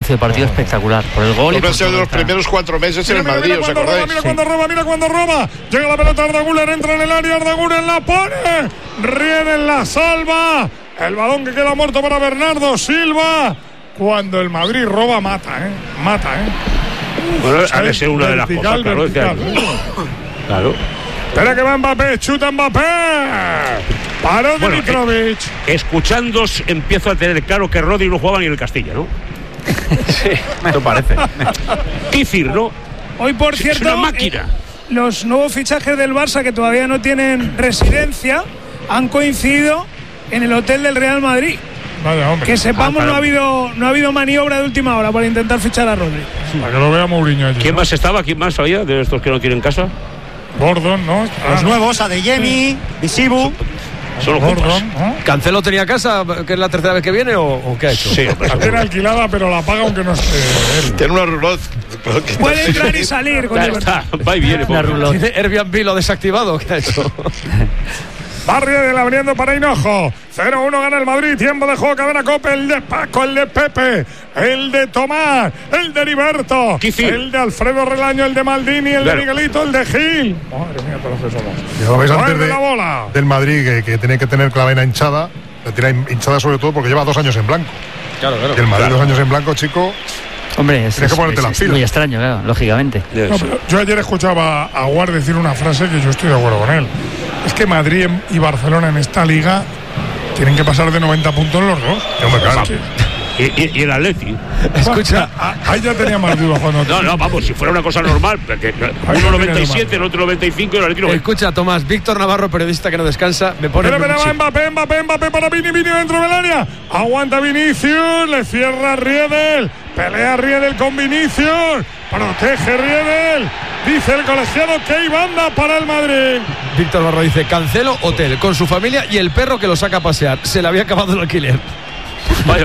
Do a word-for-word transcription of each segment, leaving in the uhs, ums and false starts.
inicio de partido espectacular por el gol. Ha sido de los primeros cuatro meses en el Madrid, ¿os acordáis? Mira cuando roba, mira cuando roba. Llega la pelota, Arda Güler entra en el área, Arda Güler la pone. Riedel la salva. El balón que queda muerto para Bernardo Silva. Cuando el Madrid roba, mata, ¿eh? Mata, ¿eh? Bueno, ha de ser una de las cosas, claro. Vertical, claro. Espera que va Mbappé, chuta Mbappé. Paró bueno, Dimitrovic. Eh, escuchándos empiezo a tener claro que Rodri no jugaba ni en el Castilla, ¿no? Sí, me parece. Kifir, ¿no? Hoy, por es cierto, una máquina. Eh, los nuevos fichajes del Barça que todavía no tienen residencia han coincidido en el hotel del Real Madrid. Vaya, hombre. Que sepamos, ah, no ha habido no ha habido maniobra de última hora para intentar fichar a Rodri. Sí, para que lo vea Mourinho allí. ¿Quién ¿no? más estaba? ¿Quién más había de estos que no tienen casa? Gordon, ¿no? Ah, los nuevos, Adeyemi, Visibu. Solo Gordon, ¿no? ¿Cancelo tenía casa, que es la tercera vez que viene, o, o qué ha hecho? Sí, la tiene alquilada, pero la paga aunque no esté él. Tiene una roulotte. Puede entrar y salir con ya libertad. está, va y viene. ¿Tiene Airbnb lo desactivado? ¿Qué ha hecho? Barriedel abriendo para Hinojo. cero uno gana el Madrid. Tiempo de juego, cadena Cope. El de Paco, el de Pepe, el de Tomás, el de Heriberto, Kifir, el de Alfredo Relaño, el de Maldini, el claro. de Miguelito, el de Gil. Madre mía, todos los que somos. Ya lo veis antes de, la bola. del Madrid, que, que tiene que tener la vaina hinchada. La tiene hinchada sobre todo porque lleva dos años en blanco. Claro, claro. Y el Madrid claro. dos años en blanco, chico. Hombre, es, Tienes que ponerte es, las es pilas. muy extraño, claro, lógicamente. No, pero yo ayer escuchaba a Guard decir una frase que yo estoy de acuerdo con él. Es que Madrid y Barcelona en esta liga tienen que pasar de noventa puntos los dos. Hombre, claro. Y, y, y el Atleti. Escucha. Ahí ya tenía más dudas cuando. No, no, vamos, si fuera una cosa normal, porque uno noventa y siete, el otro noventa y cinco y el Atleti noventa. Escucha, Tomás, Víctor Navarro, periodista que no descansa, me pone. Pero, pero, Mbappé, Mbappé, Mbappé para Vini, Vini dentro del área. Aguanta Vinicius, le cierra Riedel. Pelea Riedel con Vinicius. Protege Riedel. Dice el colegiado que hay banda para el Madrid. Víctor Navarro dice: Cancelo, hotel, con su familia y el perro que lo saca a pasear. Se le había acabado el alquiler. Vaya,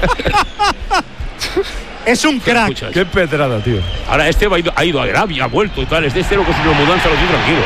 Es un crack. escuchas? Qué pedrada, tío. Ahora este ha ido, ha ido a Arabia, ha vuelto y tal. Es de cero con su mudanza, lo tiene tranquilo.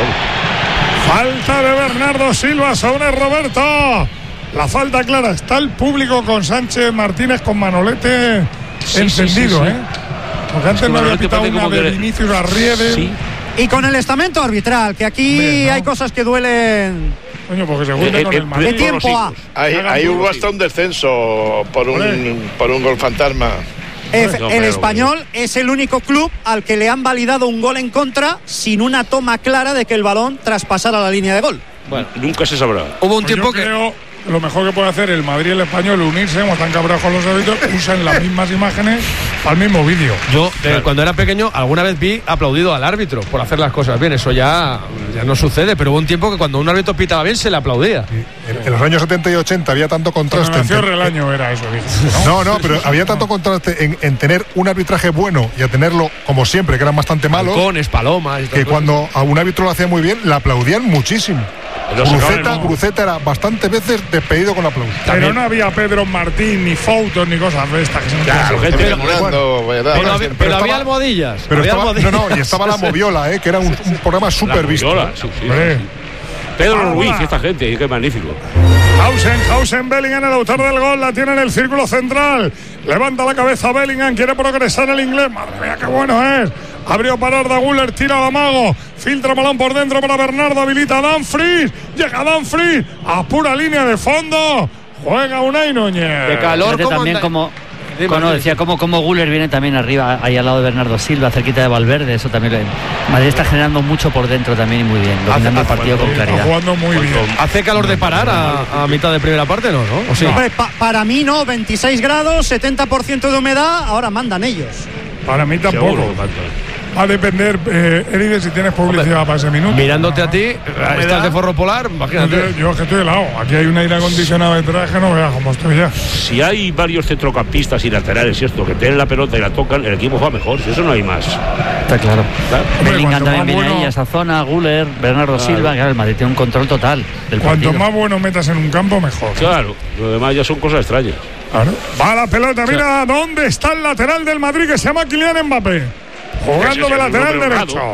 Vamos. Falta de Bernardo Silva sobre Roberto. La falta clara. Está el público con Sánchez Martínez con Manolete Sí, encendido, sí, sí, sí. ¿eh? Porque antes Es que no había Manolete pitado parece una como de que- Vinicius a Riedel. Sí. Y con el estamento arbitral, que aquí Hombre, ¿no? hay cosas que duelen. Coño, porque se junta Eh, con eh, el Madrid. De tiempo a. Ahí, ahí hubo hasta un descenso por un, por un gol fantasma. Efe- No, el pero- Español es el único club al que le han validado un gol en contra sin una toma clara de que el balón traspasara la línea de gol. Bueno, nunca se sabrá. Hubo un Pues tiempo yo que. creo que lo mejor que puede hacer el Madrid y el Español es unirse, como están cabreados con los árbitros, usan las mismas imágenes al mismo vídeo. Yo, eh, cuando era pequeño, alguna vez vi aplaudido al árbitro por hacer las cosas bien. Eso ya, ya no sucede, pero hubo un tiempo que cuando un árbitro pitaba bien se le aplaudía. En, en los años setenta y ochenta había tanto Cuando contraste. nació entre- Relaño era eso, dije. No, no, pero había tanto contraste en, en tener un arbitraje bueno y a tenerlo, como siempre, que eran bastante malos, Halcones, palomas. y que estas cuando a un árbitro lo hacía muy bien, le aplaudían muchísimo. Pero se Gruceta, acaban, ¿no? Gruceta era bastantes veces despedido con aplauso. Pero no había Pedro Martín, ni fotos, ni cosas de estas. Que se Claro, gente. Pero, Murando, ¿verdad? Pero, había- pero estaba- había almohadillas. Pero había estaba, no, almohadillas. no, y estaba la Moviola, eh, que era un, un programa súper visto. Viola, sí, sí, Hombre. sí. Pedro Ahora. Ruiz y esta gente, qué magnífico. Hausen, Hausen, Bellingham, el autor del gol, la tiene en el círculo central. Levanta la cabeza Bellingham, quiere progresar el inglés. Madre mía, qué bueno es. Abrió para Arda Güler, tira a Amago. Filtra balón por dentro para Bernardo, habilita a Dumfries. Llega Dumfries a pura línea de fondo. Juega Unai Núñez. De calor, Fíjate ¿cómo también anda- como, Dime, como dime. decía, como, como Güler viene también arriba, ahí al lado de Bernardo Silva, cerquita de Valverde. Eso también. lo- Madrid está generando mucho por dentro también y muy bien, dominando el partido con Está claridad. jugando muy bien. ¿Hace calor de parar a, a mitad de primera parte? No, ¿no? ¿O sí? Hombre, pa- para mí no, veintiséis grados, setenta por ciento de humedad, ahora mandan ellos. Para mí tampoco. Seguro, tanto. Va a depender, eh, Eride, si tienes publicidad para ese minuto. Mirándote a ti, estás de forro polar, Yo, imagínate. yo es que estoy helado. Aquí hay un aire acondicionado detrás que no veas cómo estoy ya. Si hay varios centrocampistas y laterales y esto, que tienen la pelota y la tocan, el equipo va mejor. Si eso no hay más. Está claro. Claro. Bellingham cuanto también más viene bueno- ahí a esa zona, Güler, Bernardo Silva. Claro, el Madrid tiene un control total del Cuanto partido. más bueno metas en un campo, mejor. Claro, lo demás ya son cosas extrañas. Claro. Va la pelota, mira dónde está el lateral del Madrid que se llama Kylian Mbappé. Jugando Ese es de el lateral nombre derecho. honrado.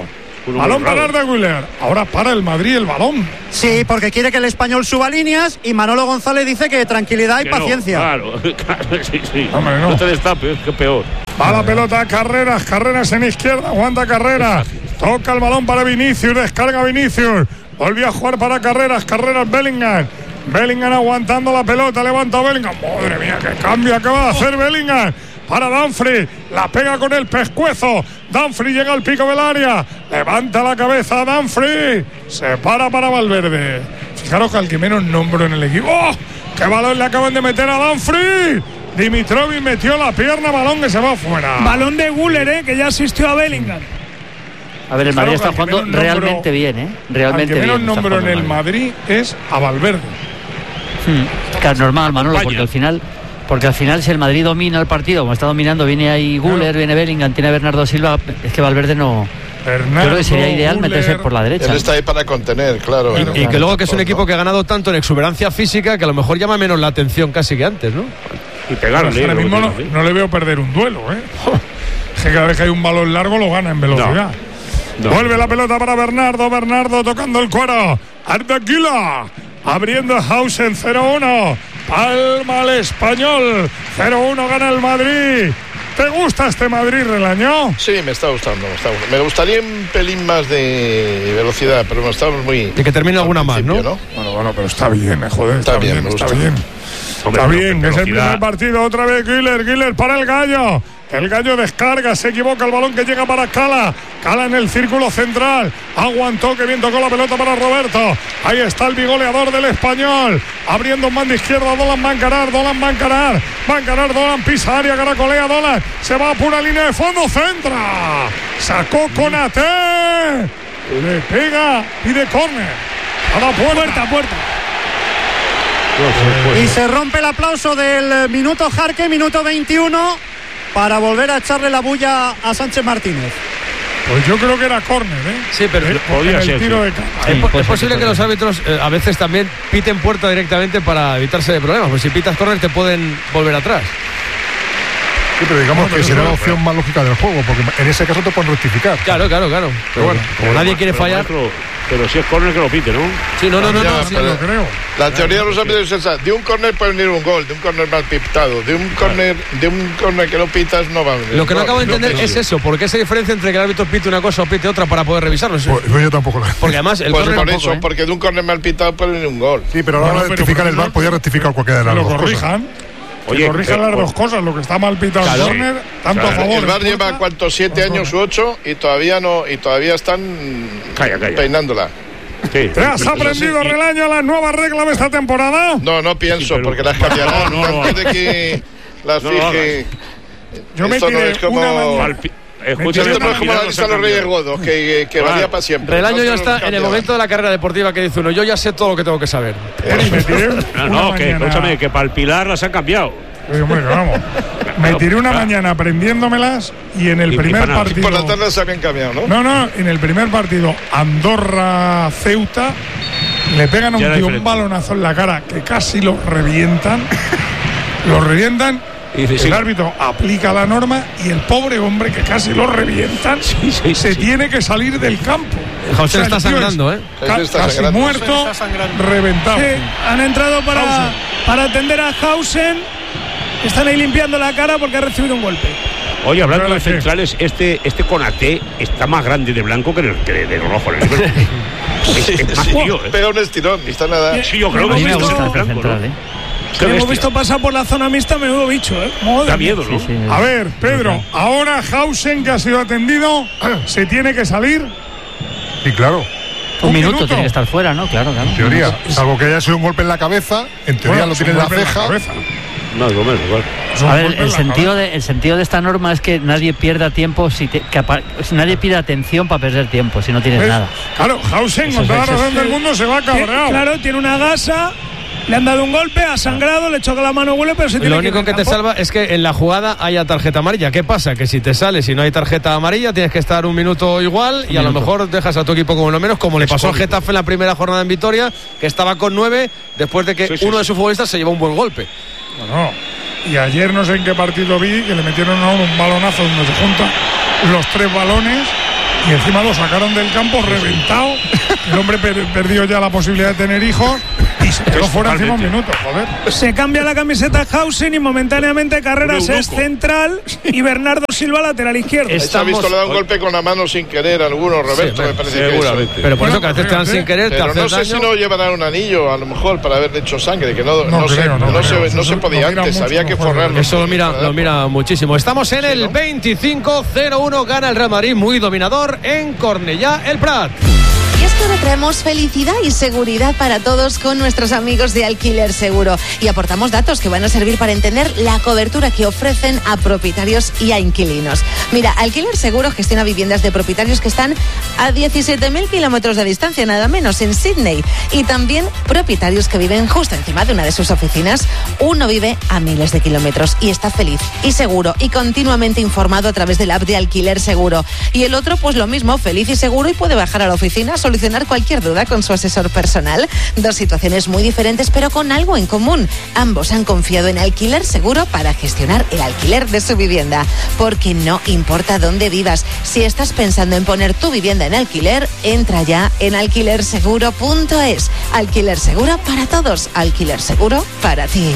Balón para Arda Güler. Ahora para el Madrid el balón. Sí, porque quiere que el Español suba líneas y Manolo González dice que tranquilidad y Que paciencia. No, claro, claro, sí, sí. Hombre, no. no te destapes, que peor. Va la pelota, Carreras, Carreras en izquierda, aguanta Carreras. Toca el balón para Vinicius, descarga Vinicius. Volvió a jugar para Carreras, Carreras Bellingham. Bellingham aguantando la pelota, levanta Bellingham. Madre mía, qué cambio acaba de hacer Bellingham. Para Dumfries, la pega con el pescuezo. Dumfries llega al pico del área, levanta la cabeza Dumfries, se para para Valverde. Fijaros que al que menos nombro en el equipo. ¡Oh! ¡Qué balón le acaban de meter a Dumfries! Dimitrovic metió la pierna, balón que se va fuera. Balón de Güler, ¿eh? Que ya asistió a Bellingham. A ver, el Madrid Claro, está jugando nombro, realmente bien, ¿eh? Realmente al que menos bien. nombro en el Madrid es a Valverde. Hmm. Claro, normal, Manolo, España. porque al final... Porque al final, si el Madrid domina el partido, como está dominando, viene ahí Güler, Claro. viene Bellingham, tiene a Bernardo Silva, es que Valverde no. Bernardo, Yo creo que sería ideal Güler. meterse por la derecha. Él está ahí para contener, claro. Claro. Y que luego que es un equipo que ha ganado tanto en exuberancia física que a lo mejor llama menos la atención casi que antes, ¿no? Y pegarle. Ahora lo que mismo no, tiene, ¿sí? no le veo perder un duelo, ¿eh? Es que cada vez que hay un balón largo lo gana en velocidad. No. Vuelve la pelota para Bernardo, Bernardo tocando el cuero. Arda Güler abriendo Hausen cero uno. Palma al Español. cero uno gana el Madrid. ¿Te gusta este Madrid, Relaño? Sí, me está gustando, me está gustando. Me gustaría un pelín más de velocidad, pero no estamos muy... Y que termine al alguna más, ¿no? principio, Bueno, bueno, pero está bien, eh, joder. Está, Está bien, bien, me está gusta. bien. Hombre, Está pero bien, qué es el velocidad. primer partido. Otra vez Güler, Güler para el Gallo. El Gallo descarga, se equivoca el balón que llega para Cala. Cala en el círculo central. Aguantó, que bien tocó la pelota para Roberto. Ahí está el bigoleador del Español. Abriendo un mando izquierdo, Dolan va a encarar, Dolan va a encarar. Va a encarar, Dolan pisa área, caracolea Dolan. Se va a pura línea de fondo, centra. Sacó Konaté. Le pega, pide córner. A la puerta. Puerta, puerta. Y se rompe el aplauso del minuto Jarque, minuto veintiuno, para volver a echarle la bulla a Sánchez Martínez. Pues yo creo que era córner, ¿eh? Sí, pero Eh, podía en el ser, tiro sí. de cara. Sí, es, po- puede es ser posible que que los pueda. árbitros eh, a veces también piten puerta directamente para evitarse de problemas, pues si pitas córner te pueden volver atrás. Sí, pero digamos No, pero que será la eso- opción más lógica del juego, porque en ese caso te pueden rectificar. Claro, claro, claro. Pero bueno, como nadie quiere Pero, fallar. maestro, pero si es córner que lo pite, ¿no? Sí, no, no, no, Ya, no, sí, pero- Lo creo. La teoría de los árbitros es esa. De un córner puede venir un gol, de un córner mal pitado, de un córner, de un córner que no pitas no va a venir. Lo que no acabo de entender no, es eso, ¿por qué esa diferencia entre que el árbitro pite una cosa o pite otra para poder revisarlo? Sí. Pues, pues yo tampoco lo Porque además el Pues córner por tampoco, eso, ¿eh? porque de un córner mal pitado puede venir un gol. Sí, pero a la hora Bueno, de pero rectificar por el V A R ejemplo, podía rectificar cualquiera de Que las lo dos cosas. corrijan. Oye, que corrijan eh, las por- dos cosas. Lo que está mal pitado Claro. el córner, tanto Claro. a favor. El V A R en lleva contra. cuántos, siete Dos años u córneres. ocho y todavía no, y todavía están Calla, calla. peinándola. Sí. ¿Te has aprendido, Sí. Relaño, las nuevas reglas de esta temporada? No, no pienso, Sí, pero- porque las cambiarán No, no, no. antes de que las No lo fije. Yo me Esto no tiré es como- una mañana. Palpi- Escúchame, Esto no es como la Palpilar lista de los nos ha Reyes cambiado. Godos, que, que Claro. valía para siempre. Relaño ya Nosotros está en el cambiamos. momento de la carrera deportiva que dice uno, yo ya sé todo lo que tengo que saber. Me tiré No, una no, que, mañana- escúchame, que para el Pilar las han cambiado. Oye, hombre, que vamos. Me tiré una Claro. mañana aprendiéndomelas y en el Y- y primer para nada. Y partido. por la tarde se habían cambiado, ¿no? No, no, en el primer partido, Andorra-Ceuta, le pegan a Ya un era tío un diferente. balonazo en la cara que casi lo revientan. Lo revientan. Y dice, El sí. árbitro aplica la norma y el pobre hombre que casi lo revientan Sí, sí, se sí. tiene que salir del campo. José O sea, está el tío sangrando, es ¿eh? ca- Ese está casi sangrando. muerto, Está sangrando. reventado. Sí, han entrado para, Hausen. para atender a Hausen. Están ahí limpiando la cara porque ha recibido un golpe. Oye, hablando de Pero sí. centrales, este, este Konaté está más grande de blanco que de, que de, de rojo. En el Liverpool. es, es más tío, ¿eh? Pega un estirón, está nada. Sí, yo creo A que mí sí, me está gusta en el blanco, central, ¿no? ¿eh? Qué Hemos bestia. visto pasar por la zona mixta, menudo bicho, ¿eh? Madre Da mía. miedo, ¿no? Sí, sí. A ver, Pedro, ahora Hausen, que ha sido atendido, se tiene que salir. Sí, claro. Un Un minuto, minuto. tiene que estar fuera, ¿no? Claro, claro. En teoría, salvo que haya sido un golpe en la cabeza, en teoría Bueno, lo es tiene un en la golpe ceja. cabeza. No, no, no, igual. Es un A ver, golpe en el la sentido, cabeza. de, el sentido de esta norma es que nadie pierda tiempo, si te, que apa- si nadie pide atención para perder tiempo, si no tienes ¿Ves? nada. Claro, Hausen, Eso con toda la es, eso razón del mundo, se va Tiene- cabreado. Claro, tiene una gasa, le han dado un golpe, ha sangrado, le choca la mano, huele, pero se tiene Lo único ir que del te campo. salva es que en la jugada haya tarjeta amarilla. ¿Qué pasa? Que si te sales y no hay tarjeta amarilla, tienes que estar un minuto igual y a lo mejor dejas a tu equipo como lo menos, como le pasó al Getafe en la primera jornada en Vitoria, que estaba con nueve después de que Sí, sí, uno de sí. sus futbolistas se llevó un buen golpe. Bueno, y ayer no sé en qué partido vi que le metieron a uno un balonazo donde se juntan los tres balones y encima lo sacaron del campo reventado. El hombre per perdió ya la posibilidad de tener hijos y se quedó fuera encima un minuto, joder. Se cambia la camiseta Hausen y momentáneamente Carreras es central y Bernardo Silva lateral izquierdo. Se ha visto, le da un golpe con la mano sin querer a alguno, Roberto, sí, me parece seguramente. que Pero por eso que a veces te dan sin querer, pero te hacen no sé daño. si no llevará un anillo, a lo mejor, para haberle hecho sangre, que no, No no, creo, se, no no, creo. se, no Eso se podía lo antes, mira había mucho que mejor. forrarlo. Eso lo mira, lo mira muchísimo. Estamos en Sí, el ¿no? veinticinco cero uno, gana el Real Madrid, muy dominador en Cornellá, el Prat. Y es que ahora traemos felicidad y seguridad para todos con nuestros amigos de Alquiler Seguro. Y aportamos datos que van a servir para entender la cobertura que ofrecen a propietarios y a inquilinos. Mira, Alquiler Seguro gestiona viviendas de propietarios que están a diecisiete mil kilómetros de distancia, nada menos, en Sydney. Y también propietarios que viven justo encima de una de sus oficinas. Uno vive a miles de kilómetros y está feliz y seguro y continuamente informado a través de la app de Alquiler Seguro. Y el otro, pues lo mismo, feliz y seguro, y puede bajar a la oficina a solucionar cualquier duda con su asesor personal. Dos situaciones muy diferentes, pero con algo en común. Ambos han confiado en Alquiler Seguro para gestionar el alquiler de su vivienda. Porque no importa dónde vivas, si estás pensando en poner tu vivienda en alquiler, entra ya en alquiler seguro punto es. Alquiler Seguro para todos. Alquiler Seguro para ti.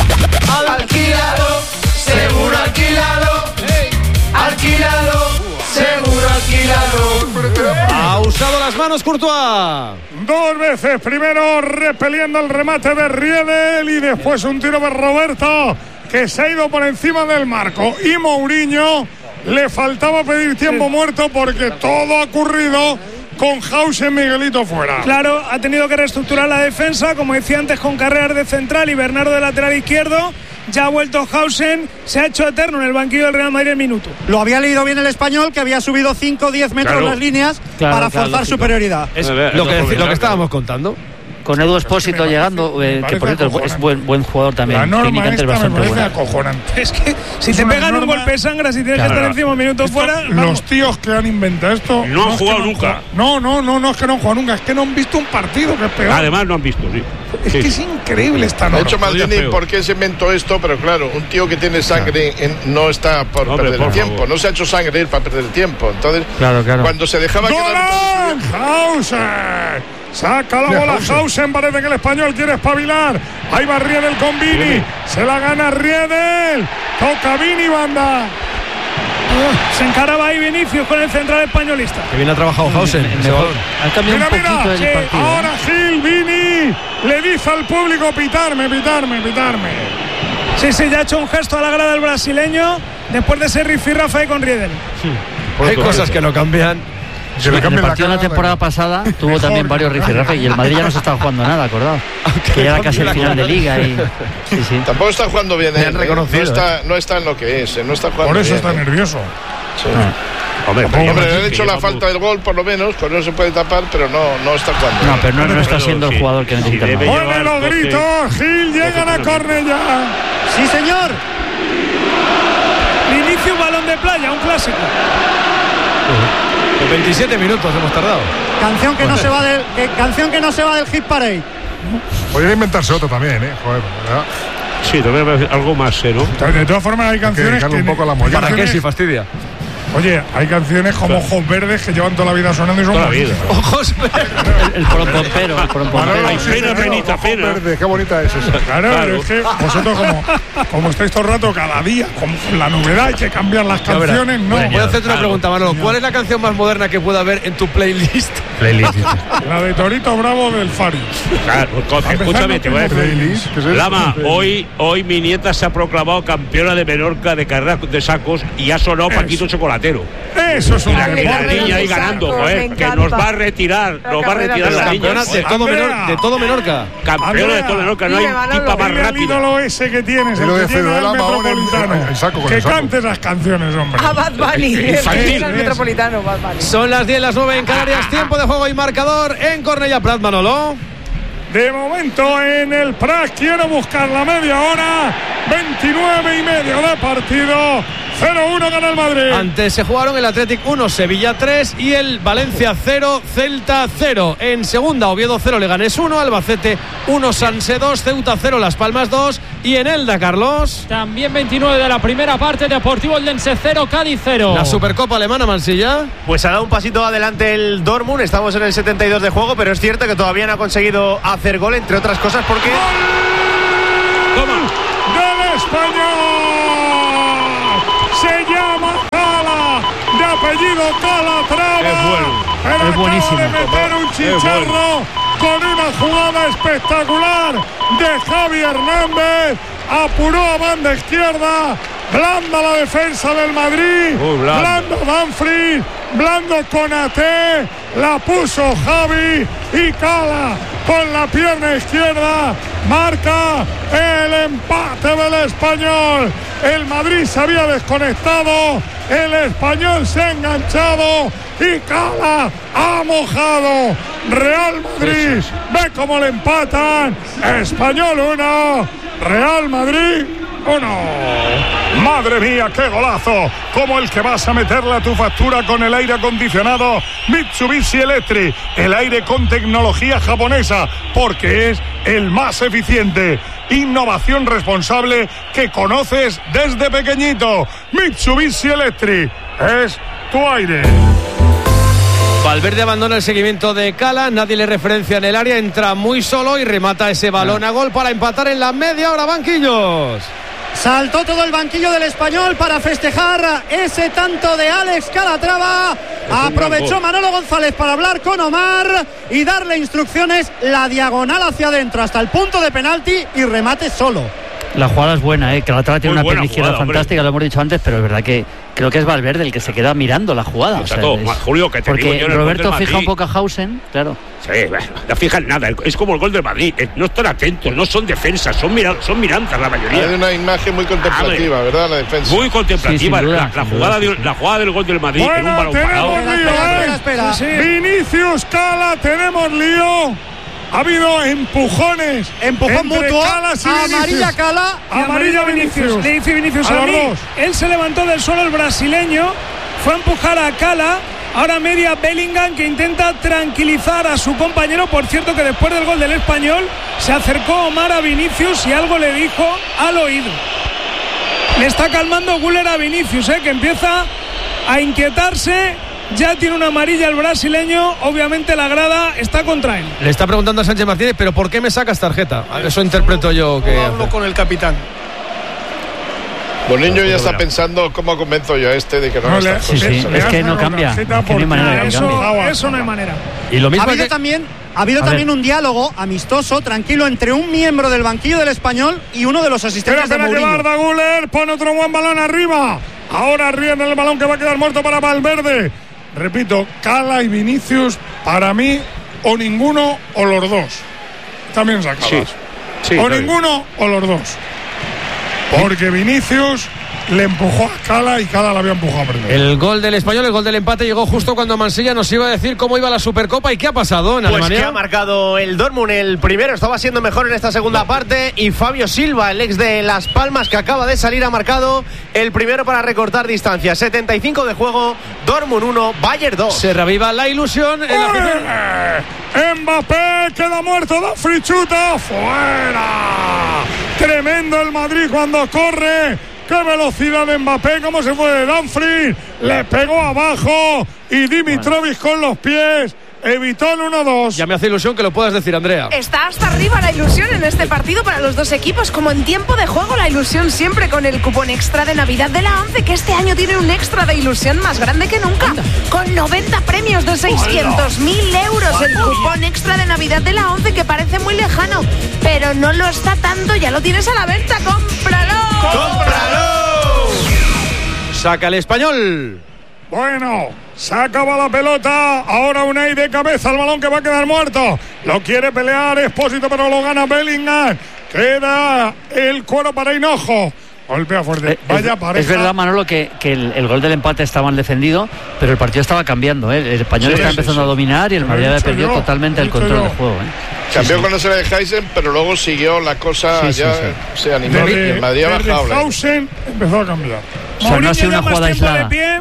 Alquilado, seguro alquilado. Hey. Alquilado, seguro alquilado. Ha usado las manos Courtois. Dos veces, primero repeliendo el remate de Riedel y después un tiro de Roberto que se ha ido por encima del marco. Y Mourinho le faltaba pedir tiempo muerto porque todo ha ocurrido con Hausen, Miguelito fuera. Claro, ha tenido que reestructurar la defensa, como decía antes, con Carreras de central y Bernardo de lateral izquierdo. Ya ha vuelto Hausen, se ha hecho eterno en el banquillo del Real Madrid el minuto. Lo había leído bien el español, que había subido cinco o diez metros Claro. las líneas Claro, para claro, forzar lógico. superioridad. Es A ver, lo que, es deci- lo lo que que estábamos contando. Con Edu Espósito me llegando, parece- eh, me que por parece cierto es acojonante. buen, buen jugador también. La norma Técnicamente es esta me bastante parece buena. acojonante. Es que si Es te una pegan un norma- golpe sangras y tienes Claro. que estar encima un minuto fuera, Los vamos. tíos que han inventado esto No han es que jugado han nunca. jugado- No, no, no, no es que no han jugado nunca, es que no han visto un partido que es peor. Además no han visto, sí. es Sí. que es increíble esta De norma. hecho, Maldini, Podría ¿por qué se inventó esto? Pero claro, un tío que tiene sangre en- no está por Hombre, perder por el tiempo. favor. No se ha hecho sangre él para perder el tiempo. Entonces, Claro, claro. cuando se dejaba que el árbitro- ¡Gol! ¡Hausen! Saca la De bola Hausen. Hausen, parece que el español quiere espabilar. Ahí va Riedel con Vini. Se la gana Riedel. Toca Vini, banda. Se encaraba ahí Vinicius con el central españolista. Que bien ha trabajado Hausen. ese Mejor. balón. Ha cambiado Mira, un poquito mira. el sí, partido. ¿eh? Ahora Gil, Vini. Le dice al público pitarme, pitarme, pitarme. Sí, sí, ya ha hecho un gesto a la grada del brasileño después de ese rifirrafe ahí con Riedel. Hay cosas que no cambian. Se le En el cambia la partido de la cara, temporada pasada tuvo Mejor, también varios ¿verdad? rifirrafes y el Madrid ya no se estaba jugando nada, acordado. Que ya era casi el final de liga y sí, sí. Tampoco está jugando bien. Me él, han ¿eh? reconocido, No está, no está en lo que es. eh, No está jugando Por eso bien, está ¿eh? nervioso. Sí. Hombre, Hombre, pero le han que hecho la llevamos- falta del gol, por lo menos, pues no se puede tapar, pero no, no está jugando. No, bien. pero no, no está Pero siendo el sí, jugador que sí, necesita el debe Madrid. Mueve llevar los doce- gritos. Gil, llegan a Cornellá. Sí, señor. Vinicius, balón de playa, un clásico. Con veintisiete minutos hemos tardado. Canción que no se va del que- canción que no se va del hit parade. Podría inventarse otro también, ¿eh? Joder, ¿verdad? Sí, debe haber algo más, ¿eh? ¿no? De todas formas, hay canciones dedicarle que. un poco a la mollera. ¿Para qué canciones- si fastidia? Oye, hay canciones como Ojos Verdes que llevan toda la vida sonando y son Toda la vida. buenísimas. Ojos. El, el porompopero, el porompopero. Manolo, Ay, sí, pena, señor, penita, ojos pena. verdes, qué bonita es esa. Claro, Claro. es que vosotros como, como estáis todo el rato, cada día, con la novedad, hay que cambiar las Ya verás. canciones, no. Voy a hacerte una Claro. pregunta, Manolo. ¿Cuál es la canción más moderna que pueda haber en tu playlist? La de Torito Bravo del Fari. Claro, co- empezar, escúchame, no te voy a tengo decir. Playlist, ¿qué es eso? Lama, hoy, hoy mi nieta se ha proclamado campeona de Menorca de carreras de sacos y ha sonado Eso. Paquito Chocolatero. Eso es un Y la, y la deporte. niña ahí ganando, sacos, joder, me que encanta. nos va a retirar, nos va a retirar Pero la niña. campeona de todo, Andrea. Menor- de todo Menorca. Campeona de Andrea. todo Menorca, no hay Dime, Manolo. tipa más Dile al rápida. ídolo ese que tienes, el Dilo que de tiene Fede al Lama ahora en- Metropolitano. en saco, con Que el saco. cante esas canciones, hombre. A Bad Bunny. El Infantil. que es el metropolitano, Bad Bunny. Son las diez, las nueve en Canarias. Tiempo de juego y marcador en Cornellá Prat, Manolo. De momento en el Prat quiero buscar la media hora. veintinueve y medio de partido. cero uno gana el Madrid. Antes se jugaron el Athletic uno, Sevilla tres y el Valencia cero, Celta cero. En segunda, Oviedo cero, Leganés uno, Albacete uno, Sanse dos, Ceuta cero, Las Palmas dos. Y en Elda, Carlos. También veintinueve de la primera parte, Deportivo Eldense cero, Cádiz cero. La Supercopa alemana, Mansilla. Pues ha dado un pasito adelante el Dortmund. Estamos en el setenta y dos de juego, pero es cierto que todavía no ha conseguido hacer gol, entre otras cosas porque... ¡Toma! ¡Del Español! Se llama Cala, de apellido Calatrava. Es bueno. Pero Es buenísimo. acaba de meter un chicharro bueno. con una jugada espectacular de Javi Hernández. Apuró a banda izquierda. Blanda la defensa del Madrid. Uh, blando. blando Dumfries. Blando Konaté. La puso Javi y Cala con la pierna izquierda. Marca el empate del Español. El Madrid se había desconectado. El Español se ha enganchado. Y Cala ha mojado. Real Madrid. Ve cómo le empatan. Español uno. Real Madrid uno. Madre mía, qué golazo. Como el que vas a meterle a tu factura con el aire acondicionado Mitsubishi Electric. El aire con tecnología japonesa, porque es el más eficiente. Innovación responsable que conoces desde pequeñito. Mitsubishi Electric es tu aire. Valverde abandona el seguimiento de Cala, nadie le referencia en el área, entra muy solo y remata ese balón a gol para empatar en la media hora, banquillos. Saltó todo el banquillo del Español para festejar ese tanto de Alex Calatrava. Aprovechó Manolo González para hablar con Omar y darle instrucciones, la diagonal hacia adentro hasta el punto de penalti y remate solo. La jugada es buena, ¿eh? Calatrava tiene Muy una pierna izquierda jugada, fantástica, lo hemos dicho antes, pero es verdad que creo que es Valverde el que se queda mirando la jugada. O sea, todo, es, Julio, que te porque digo yo en el Roberto gol del fija un Madrid. poco a Hausen, claro. Sí, bueno, no fijan nada. Es como el gol del Madrid. No están atentos, no son defensas, son, mira, son miranzas la mayoría. Hay una imagen muy contemplativa, ¿verdad? La defensa. Muy contemplativa. Sí, duda, la, la, jugada duda, de, la jugada del gol del Madrid Bueno, en un balón parado. tenemos lío, ¿eh? espera, espera. Vinicius Cala, tenemos lío. Ha habido empujones. Empujón entre mutuo. Calas y Vinicius. Amarilla Cala. Y amarilla Vinicius. Le dice Vinicius A a, los mí. dos. Él se levantó del suelo, el brasileño. Fue a empujar a Cala. Ahora media Bellingham, que intenta tranquilizar a su compañero. Por cierto, que después del gol del Español se acercó Omar a Vinicius y algo le dijo al oído. Le está calmando Güler a Vinicius, ¿eh? Que empieza a inquietarse. Ya tiene una amarilla el brasileño. Obviamente la grada está contra él. Le está preguntando a Sánchez Martínez, pero ¿por qué me sacas tarjeta? Eso interpreto yo que... Hablo con el capitán. Boniño ya está pensando cómo convenzo yo a este de que no, No, haga le- estas Sí, cosas, sí, ¿sabes? es que no cambia. Es que no hay manera de que Eso, cambie. eso no hay manera. Y lo Ha mismo habido que... también, ha habido A también ver. un diálogo amistoso, tranquilo, entre un miembro del banquillo del Español y uno de los Espera, asistentes de espera que Mourinho. Arda Güler pone otro buen balón arriba. Ahora viene el balón que va a quedar muerto para Valverde. Repito, Cala y Vinicius, para mí, o ninguno o los dos. También sacadas. Sí, sí, o está bien. ninguno o los dos. Porque Vinicius le empujó a Cala y Cala la había empujado primero. El gol del Español, el gol del empate llegó justo cuando Mansilla nos iba a decir cómo iba la Supercopa y qué ha pasado en Pues Alemania. que ha marcado el Dortmund el primero, estaba siendo mejor en esta segunda parte y Fabio Silva, el ex de Las Palmas que acaba de salir, ha marcado el primero para recortar distancia. setenta y cinco de juego, Dortmund uno, Bayern dos. Se reviva la ilusión en la afición. ¡Ué! Mbappé queda muerto, da frichuta, fuera. Tremendo el Madrid cuando corre. ¡Qué velocidad de Mbappé! ¿Cómo se fue de Dumfries? Le pegó abajo y Dimitrovic con los pies evitó el uno dos. Ya me hace ilusión que lo puedas decir, Andrea. Está hasta arriba la ilusión en este partido para los dos equipos, como en tiempo de juego la ilusión siempre con el cupón extra de Navidad de la ONCE, que este año tiene un extra de ilusión más grande que nunca, con noventa premios de seiscientos mil euros. El cupón extra de Navidad de la ONCE, que parece muy lejano, pero no lo está tanto, ya lo tienes a la venta, cómpralo. ¡Cómpralo! Saca el Español. Bueno, se acaba la pelota. Ahora Unai de cabeza, el balón que va a quedar muerto. Lo quiere pelear Expósito, pero lo gana Bellingham. Queda el cuero para Hinojo. Golpea fuerte. Eh, Vaya es, pareja. es verdad, Manolo, que, que el, el gol del empate estaba mal defendido, pero el partido estaba cambiando, ¿eh? El Español Sí, estaba sí, empezando sí. a dominar y el Lo he Madrid había dicho perdido yo, totalmente lo he el dicho control yo. del juego, ¿eh? Cambió Sí, con ese de Heisen, pero luego siguió la cosa Sí, sí, ya sí. se animó y Desde, el Madrid ha desde bajado. la- Hausen empezó a cambiar. sea, no ha Mourinho sido ya una más jugada tiempo de aislada. pie.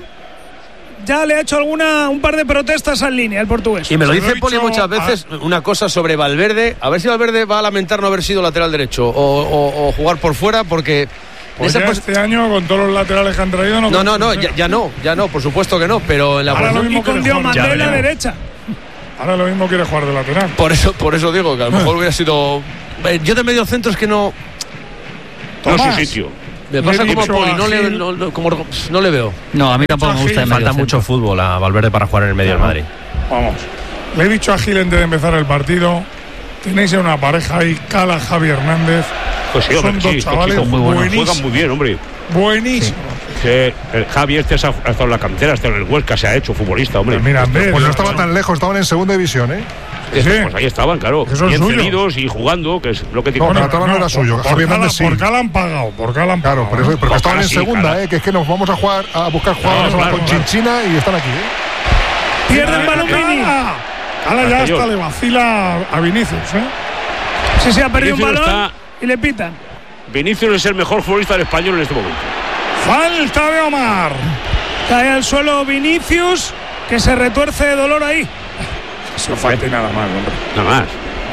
Ya le ha hecho alguna un par de protestas en línea el portugués. Y me lo Se dice he Poli dicho muchas veces, a- una cosa sobre Valverde. A ver si Valverde va a lamentar no haber sido lateral derecho o, o- o jugar por fuera, porque... Pues esa ya pos- este año, con todos los laterales que han traído, no. No, no, no, ya, ya no, ya no, por supuesto que no, pero en la Ahora lo posición- mismo Y con quiere Dio jugar. Mandela Ya a la veremos. derecha. Ahora lo mismo quiere jugar de lateral. Por eso, por eso digo que a lo mejor hubiera sido... Eh, Yo de medio centro es que no... No es Tomás, su sitio. Me pasa Le he como a dicho Poli, a no le, Gil- no, no- como- no le veo. No, a mí tampoco me gusta el medio Falta mucho centro. fútbol a Valverde para jugar en el medio del Madrid. Vamos. Le he dicho a Gil antes de empezar el partido. Tenéis ya una pareja ahí, Cala, Javi Hernández. Pues sí, hombre, Son que dos sí, estos chavales chicos muy buenos, buenísimos. juegan muy bien, hombre. Buenísimo. Que el Javi este ha ha estado en la cantera, ha estado en el Huesca, se ha hecho futbolista, hombre. Pues mira, Andrés, Pues no estaban tan lejos, estaban en segunda división, ¿eh? Pues, sí. pues ahí estaban, claro. Que son Bien suyos. cedidos y jugando, que es lo que tiene. No, pero Taba no era suyo, por, Javi por Hernández Cala, sí. por Cala han pagado, por Cala han Claro, pagado. por eso, porque Por estaban Cala en sí, segunda, Cala. ¿eh? Que es que nos vamos a jugar a buscar jugadores claro, con claro. Chinchina y están aquí, ¿eh? Pierde el balón Vini. Cala, Cala ya Castellón. hasta le vacila a Vinicius, ¿eh? Sí, sí, ha perdido un Vinicius balón está- y le pitan. Vinicius es el mejor futbolista del español en este momento. Falta de Omar. Cae al suelo Vinicius, que se retuerce de dolor ahí. Eso falta y nada más, hombre. Nada más.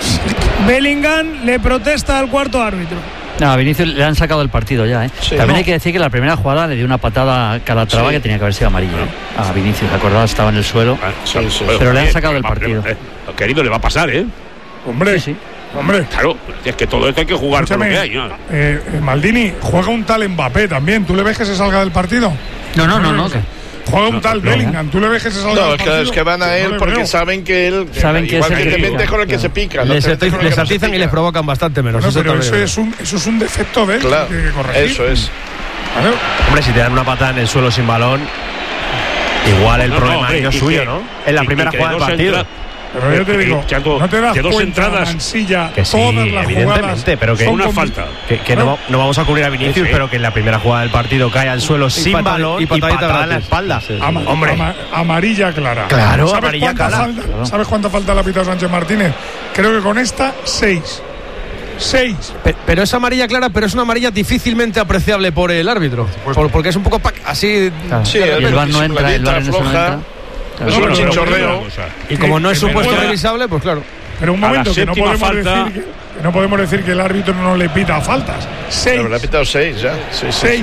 Bellingham le protesta al cuarto árbitro. No, a Vinicius le han sacado el partido ya, ¿eh? Sí. También No. hay que decir que la primera jugada le dio una patada a Calatrava Sí. que tenía que haber sido amarilla, ¿eh? A Vinicius, ¿acordás? Estaba en el suelo. Ah, Sí, sí. Pero le han Oye, sacado del va- partido. eh, Querido, le va a pasar, ¿eh? Hombre, Sí, sí. hombre. Claro, es que todo esto hay que jugar con lo Escúchame, que hay, ¿no? eh, eh, Maldini, juega un tal Mbappé también. ¿Tú le ves que se salga del partido? No, no, no, no. que- Juega un tal Bellingham. ¿Tú le ves que se salga No, del es que, partido? es que van a No él le porque veo. saben que él. Saben que igual es el que que te pica. metes con el que se pica. no Les, te metes con el les que no se atizan y pica. les provocan bastante menos. Bueno, eso pero también eso es es, un, eso es un defecto de él. Claro, que tiene que corregir. eso es. Claro. Hombre, si te dan una patada en el suelo sin balón, igual el No, no, problema hombre, no es y suyo, que- ¿no? En la y- primera y que jugada del dos partido. entra- Pero yo te Eh, digo, Chato, no te das que dos cuenta, entradas- Mansilla, Que sí, todas las jugadas evidentemente, pero que son una con- falta. Que, que no, no vamos a cubrir a Vinicius, Sí. pero que en la primera jugada del partido cae al suelo sin pata- balón y y patadita patada en la gratis. espalda. Sí, sí. Ama- Hombre. ama- amarilla clara. Claro, ¿Sabes amarilla cuánta clara. falta- ¿Sabes cuánta falta le ha pitado Sánchez Martínez? Creo que con esta, seis. Seis. Pe- Pero es amarilla clara, pero es una amarilla difícilmente apreciable por el árbitro. Por- porque es un poco pac- así. Claro. Sí, y es el V A R no entra, el V A R en eso no floja. entra. Claro. Es un Bueno, pero chinchorreo. una cosa. Y como no es Que me supuesto pueda- revisable, pues claro. Pero un A la momento, que no, séptima podemos falta- decir que, que no podemos decir que el árbitro no le pita faltas. Seis. Pero le ha pitado seis ya. Sí, sí, Seis. sí.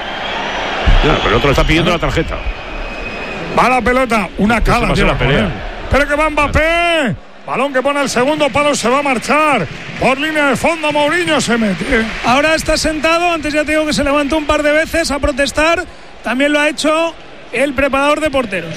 Claro, pero el otro le está pidiendo la tarjeta. Va la pelota, una cala, va a ser lleva la con pelea. él. Pero que va Mbappé. Balón que pone el segundo palo, se va a marchar. Por línea de fondo, Mourinho se mete. Ahora está sentado, antes ya te digo que se levantó un par de veces a protestar. También lo ha hecho el preparador de porteros.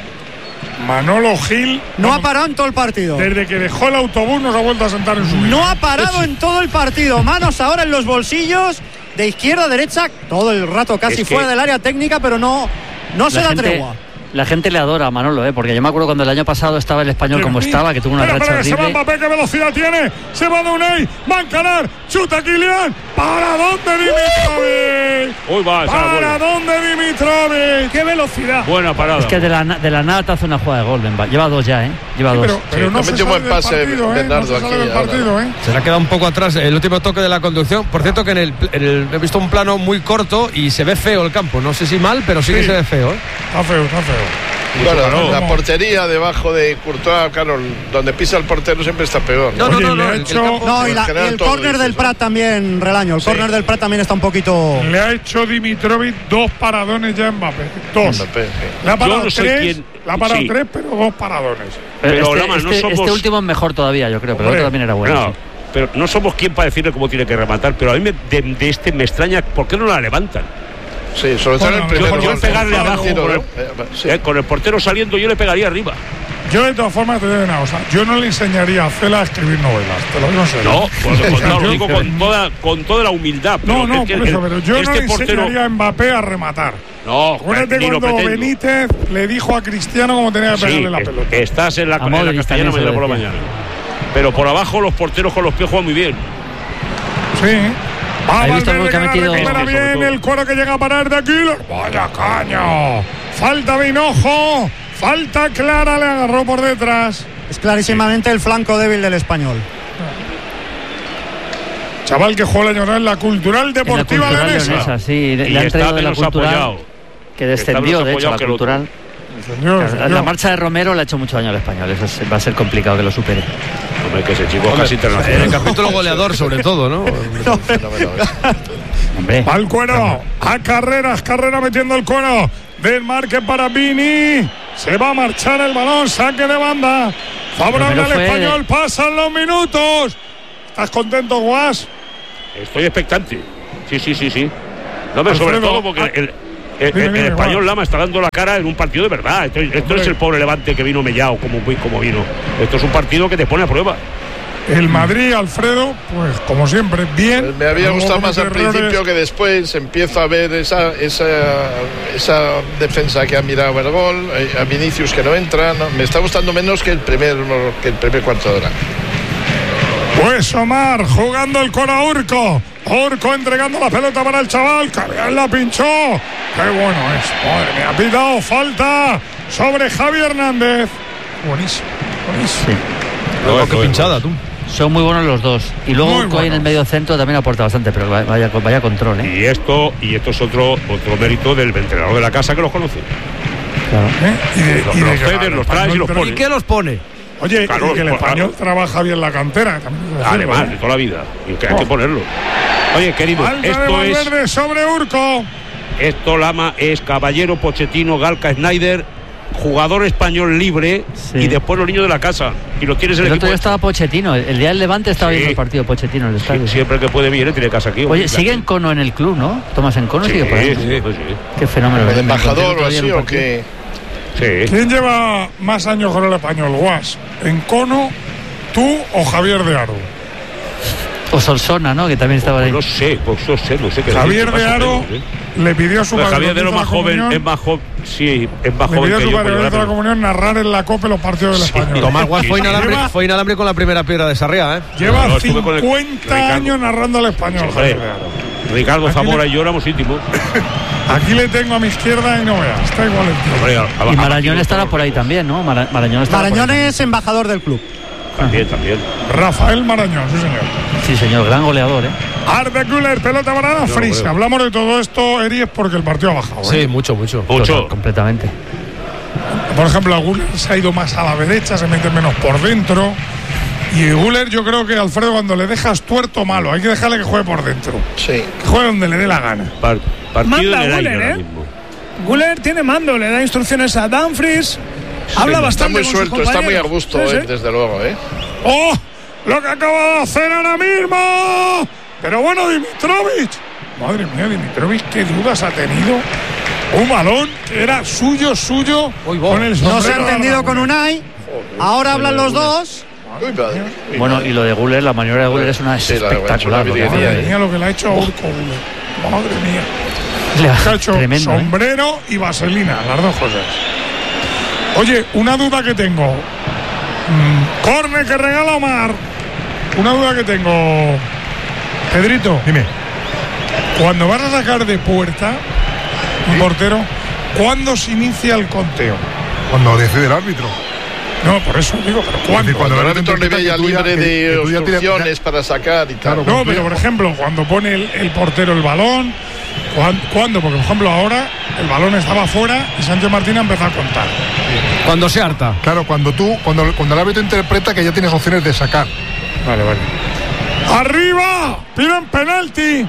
Manolo Gil. No ha vamos, parado en todo el partido. Desde que dejó el autobús nos ha vuelto a sentar en su No línea. ha parado en todo el partido. Manos ahora en los bolsillos, de izquierda a derecha, todo el rato casi Es que- fuera del área técnica, pero no, no se La da gente, tregua. la gente le adora a Manolo, ¿eh? Porque yo me acuerdo cuando el año pasado estaba el español como estaba, que tuvo una Espera, racha espera, que se va horrible. Mbappé, qué velocidad tiene. Se va de Unai, va a encarar. Chuta Kylian. ¿Para dónde Dimitrovic? Hoy va, esa ¿Para buena. dónde Dimitrovic? ¡Qué velocidad! Buena parada. Es que de la, na- de la nada te hace una jugada de gol, Bemba. Lleva dos ya, ¿eh? Lleva Sí, dos. pero, pero Sí, no le se metió sale buen del pase partido, ¿eh? No Bernardo se sale aquí del ahora. partido, ¿eh? Se le ha quedado un poco atrás el último toque de la conducción. Por cierto, que en el, en el- he visto un plano muy corto y se ve feo el campo. No sé si mal, pero sí, que Sí. se ve feo, ¿eh? Está feo, está feo. Bueno, calor. la portería debajo de Courtois, claro, donde pisa el portero siempre está peor. No, Oye, no, no, le no, ha el- el hecho- campo- No, y, en la- y general el todo córner dices, del ¿no? Prat también, Relaño. El Sí. córner del Prat también está un poquito. Le ha hecho Dimitrovic dos paradones ya a Mbappé. Dos. Mbappé, sí. Le ha parado Yo no soy tres, quien- le ha parado sí. tres, pero dos paradones. Pero Pero, este, Lama, no este- somos- este último es mejor todavía, yo creo, pero el Hombre, otro también era bueno. No, sí. pero no somos quien para decirle cómo tiene que rematar, pero a mí me- de, de este me extraña, ¿por qué no la levantan? Sí, sobre todo en el Bueno, primer Yo, yo gol. pegarle El abajo tiro, con el, ¿no? Eh, sí. eh, con el portero saliendo, yo le pegaría arriba. Yo de todas formas te digo una cosa. Yo no le enseñaría a Cela a escribir novelas. Te lo digo en serio. No, por lo contrario, Yo- lo digo con toda, con toda la humildad. No, pero no, es que por eso, el- pero yo no este le portero, enseñaría a Mbappé a rematar. no, Acuérdate ni lo cuando pretendo. Benítez le dijo a Cristiano cómo tenía que Sí, pegarle la es- pelota. estás en la, A en la Modric castellana también se mañana lo por la decía. mañana. Pero por abajo los porteros con los pies juegan muy bien. Sí. Va ¿Has visto el Valverde gol que ha que la metido? recupera Este, sobre bien todo. el cuero que llega a parar de aquí. Vaya caño. Falta de Hinojo. Falta clara, le agarró por detrás. Es clarísimamente el flanco débil del español. Chaval que juega el año pasado en la Cultural Deportiva en la Cultural Leonesa. Leonesa, sí, le, Y le han está traído de la menos Cultural, apoyado. que descendió, de hecho, la que el otro. Cultural. Señor, La, señor. la marcha de Romero le ha hecho mucho daño al Español, eso es- va a ser complicado que lo supere. Hombre, que ese chico es casi En internacional. el capítulo goleador, sobre todo, ¿no? Hombre, Al cuero, a carreras, carrera metiendo el cuero. Desmarque para Vini. Se va a marchar el balón, saque de banda. Favorable al Romero fue- Español, pasan los minutos. ¿Estás contento, Guas? Estoy expectante. Sí, sí, sí, sí. No, me sobre Alfredo, todo porque ah, el, el, dime, el dime, español Guas. Lama está dando la cara en un partido de verdad. Esto, esto Hombre. es el pobre Levante que vino mellado como, como vino. Esto es un partido que te pone a prueba. El Madrid, Alfredo, pues como siempre, bien. Pues me había Luego gustado más al comete errores. principio que después. Empiezo a ver esa, esa, esa defensa que ha mirado el gol, eh, a Vinicius que no entra. No, me está gustando menos que el primer, que el primer cuarto de hora. Pues Omar jugando el coro a Urco. Urco entregando la pelota para el chaval. Que bien la pinchó. Qué bueno es. Madre mía, ha pitado falta sobre Javi Hernández. Buenísimo, buenísimo. sí. No, qué pinchada, tú. Son muy buenos los dos. Y luego Muy Urco ahí en el buenos. medio centro también aporta bastante, pero vaya, vaya control, ¿eh? Y esto, y esto es otro, otro mérito del entrenador de la casa que los conoce. Claro. ¿Eh? Y de, Los, y de los que cede, el los trae y español los tra- pone. ¿Y qué los pone? Oye, Claro, y que el pues, español claro. trabaja bien la cantera. También hay que decirlo, Además, ¿eh? de toda la vida. Y que hay que Oh. ponerlo. Oye, querido, Falta de esto es. Valverde sobre Urco. Esto, Lama, es Caballero, Pochettino, Galca, Snyder, jugador español libre Sí. y después los niños de la casa. Y lo tienes en El el otro equipo. día estaba Pochettino, el día del Levante estaba Sí. viendo el partido Pochettino en el estadio. Sí, siempre que puede viene, tiene casa aquí. Oye, sigue en Cono en el club, ¿no? Tomás en Cono Sí, sigue por ahí. sí, sí, sí. Qué fenómeno. ¿El Me encontré embajador otro o día en así un o partido. qué? Sí. ¿Quién lleva más años con el español, Guas? ¿En Cono, tú o Javier de Aro? O Solsona, ¿no? Que también estaba ahí. No sé, pues no sé, no sé qué Javier decir, de más o Aro menos, ¿eh? le pidió a su Pues padre Javier de lo cuando más hizo la joven, comunión, es más joven, sí, es más le joven pidió a que su yo. padre pues cuando hizo la yo comunión narrar en la COPE los partidos del español. Tomás Guas fue Lleva- inalambre, fue inalambre con la primera piedra de Sarriá, ¿eh? Lleva No, estuve con el- cincuenta Ricardo. años narrando al español, Hombre, Javier de Aro. Ricardo Aquí Zamora le- y yo éramos íntimos. Aquí le tengo a mi izquierda y no veas, está igual el tío. Hombre, a- a- Y a- Marañón a- estará por ahí también, ¿no? Mara- Marañón estará por Marañón ahí. es embajador del club. También, también. Rafael Marañón, sí señor. Sí, señor, gran goleador, ¿eh? Arde Güler, pelota para la Fris. creo. Hablamos de todo esto, Eri, es porque el partido ha bajado. ¿eh? Sí, mucho, mucho. Mucho. Total, completamente. Por ejemplo, a Güler se ha ido más a la derecha, se mete menos por dentro. Y Güler, yo creo que Alfredo, cuando le dejas tuerto, malo. Hay que dejarle que juegue por dentro. Sí. Que juegue donde le dé la gana. Par- partido Manda en el año Güler, ahora ¿eh? mismo. Guller tiene mando, le da instrucciones a Dumfries. Habla Está bastante muy con sus suelto, está muy a compañeros. gusto, Sí, eh, sí. desde luego, ¿eh? ¡Oh! Lo que acaba de hacer ahora mismo. Pero bueno, Dimitrovic. Madre mía, Dimitrovic, qué dudas ha tenido. Un balón que era suyo, suyo. Con el No se ha sombrero entendido de con Unai. Ahora hablan los dos. Uy, padre. Uy, Bueno, madre. y lo de Güler, la maniobra de Güler es una Sí, la de Güler es espectacular. una lo que hace. virguería, Madre mía, lo que le ha hecho a Urco Güler. Madre mía. Le ha- Se ha hecho Tremendo, ¿eh? sombrero y vaselina, las dos cosas. Oye, una duda que tengo. Mm, Corne que regala Omar. Una duda que tengo. Pedrito, Dime. cuando vas a sacar de puerta un portero, ¿cuándo se inicia el conteo? Cuando decide el árbitro. No, por eso digo, pero ¿cuándo? Es decir, Cuando el el árbitro le interpreta ve ya que tú ya- libre que- de que tú ya tienes- obstrucciones para sacar y tal. Claro, No, pero por ejemplo, cuando pone el, el portero el balón, ¿cuán- ¿cuándo? Porque por ejemplo ahora el balón estaba fuera y Sánchez Martín ha empezado a contar. Cuando se harta. Claro, cuando tú, cuando, cuando el árbitro interpreta que ya tienes opciones de sacar. Vale, vale. ¡Arriba! ¡Piden penalti!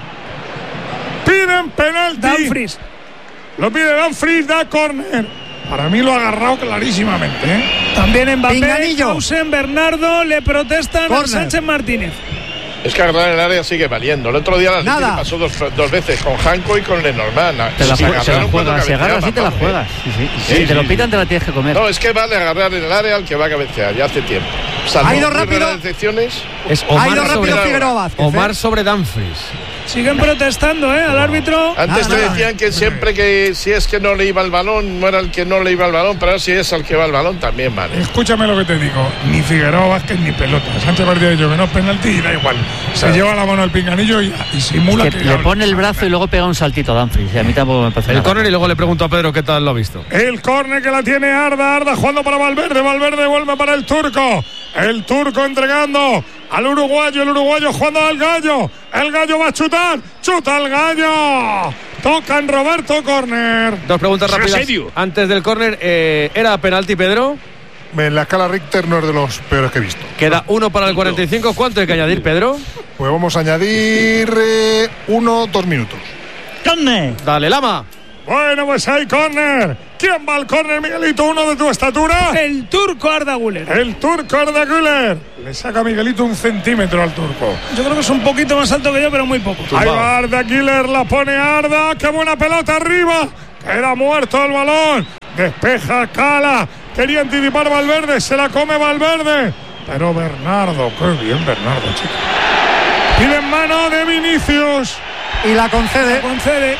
¡Piden penalti! Dumfries. Lo pide Dumfries, da córner. Para mí lo ha agarrado clarísimamente, ¿eh? También Mbappé, Pinganillo. Hausen, Bernardo le protestan a Córner. Sánchez Martínez. Es que agarrar el área sigue valiendo. El otro día la Leti Nada. le pasó dos, dos veces con Janko y con Lenormand. Te la, Se jue- se la agarraron cuando juegas, si agarras así te la cabeceaban, juegas. Sí, sí. Sí, si te sí, lo sí. pitan, te la tienes que comer. No, es que vale agarrar en el área al que va a cabecear, ya hace tiempo. Salvo Ha ido muy rápido. raras excepciones. Es Ha Omar ido rápido sobre, Figueroa Vázquez. Omar ¿eh? sobre Dumfries. Siguen protestando, ¿eh? Al árbitro. Antes Nada, te nada. decían que siempre que si es que no le iba el balón, no era el que no le iba el balón, pero ahora si es al que va el balón también vale. Escúchame lo que te digo. Ni Figueroa Vázquez ni pelota. Sánchez Martín ha dicho que no es penalti y da igual. Se Claro. lleva la mano al pinganillo y, y simula que que, le pone el brazo y luego pega un saltito a Dumfries. Y a mí tampoco me parece El nada. córner y luego le pregunto a Pedro qué tal lo ha visto. El córner que la tiene Arda, Arda jugando para Valverde, Valverde vuelve para el turco, el turco entregando, al uruguayo, el uruguayo jugando al Gallo. El Gallo va a chutar. Chuta el Gallo. Toca en Roberto, córner. Dos preguntas rápidas. Antes del córner, eh, ¿era penalti, Pedro? En la escala Richter no es de los peores que he visto. Queda uno para el cuarenta y cinco. ¿Cuánto hay que añadir, Pedro? Pues vamos a añadir eh, uno, dos minutos. ¡Córner! Dale, Lama. Bueno, pues hay córner. ¿Quién va al córner, Miguelito? ¿Uno de tu estatura? El turco Arda Güler. El turco Arda Güler. Le saca Miguelito un centímetro al turco. Yo creo que es un poquito más alto que yo, pero muy poco. Ahí va Arda Güler, la pone Arda. ¡Qué buena pelota arriba! Queda muerto el balón. Despeja Cala. Quería anticipar Valverde. Se la come Valverde. Pero Bernardo, qué bien Bernardo, chico. Pide en mano de Vinicius. Y la concede. La concede.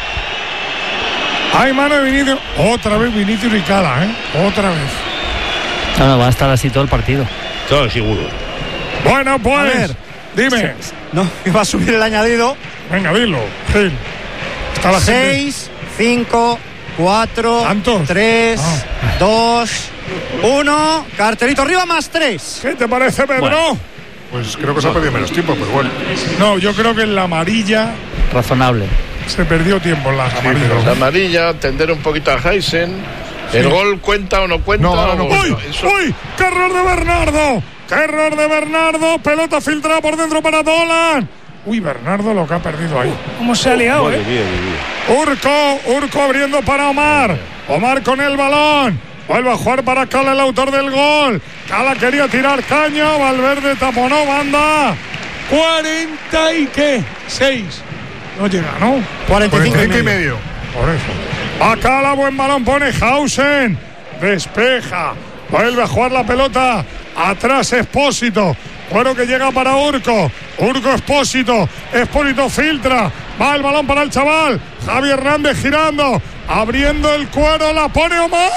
Hay mano de Vinicius. Otra vez Vinicius y Cala, ¿eh? Otra vez. No, no, va a estar así todo el partido. Todo seguro. Bueno, pues. A ver, dime. No, va a subir el añadido. Venga, dilo. Gil. Está la seis, cinco, cuatro, tres, dos, uno. Cartelito arriba más tres. ¿Qué te parece, Pedro? Bueno, pues creo que se ha perdido menos tiempo, pero bueno. No, yo creo que en la amarilla. Razonable. Se perdió tiempo en las sí, amarillas. La amarilla, tender un poquito a Heisen. Sí. ¿El gol cuenta o no cuenta? No, no, no. O... ¡Uy! Eso... ¡Uy! ¡Qué error de Bernardo! ¡Qué error de Bernardo! Pelota filtrada por dentro para Dolan. Uy, Bernardo lo que ha perdido ahí. ¿Cómo se ha liado, Madre eh? mía, mía. Urco, Urco abriendo para Omar. Omar con el balón. Vuelve a jugar para Cala, el autor del gol. Cala quería tirar caño. Valverde taponó banda. cuarenta y qué? seis. No llega, ¿no? cuarenta y cinco y medio. Por eso. Acá la buen balón pone Hausen. Despeja. Vuelve a jugar la pelota. Atrás Espósito. Bueno, que llega para Urco. Urco Espósito. Espósito filtra. Va el balón para el chaval. Javi Hernández girando. Abriendo el cuero. La pone Omar.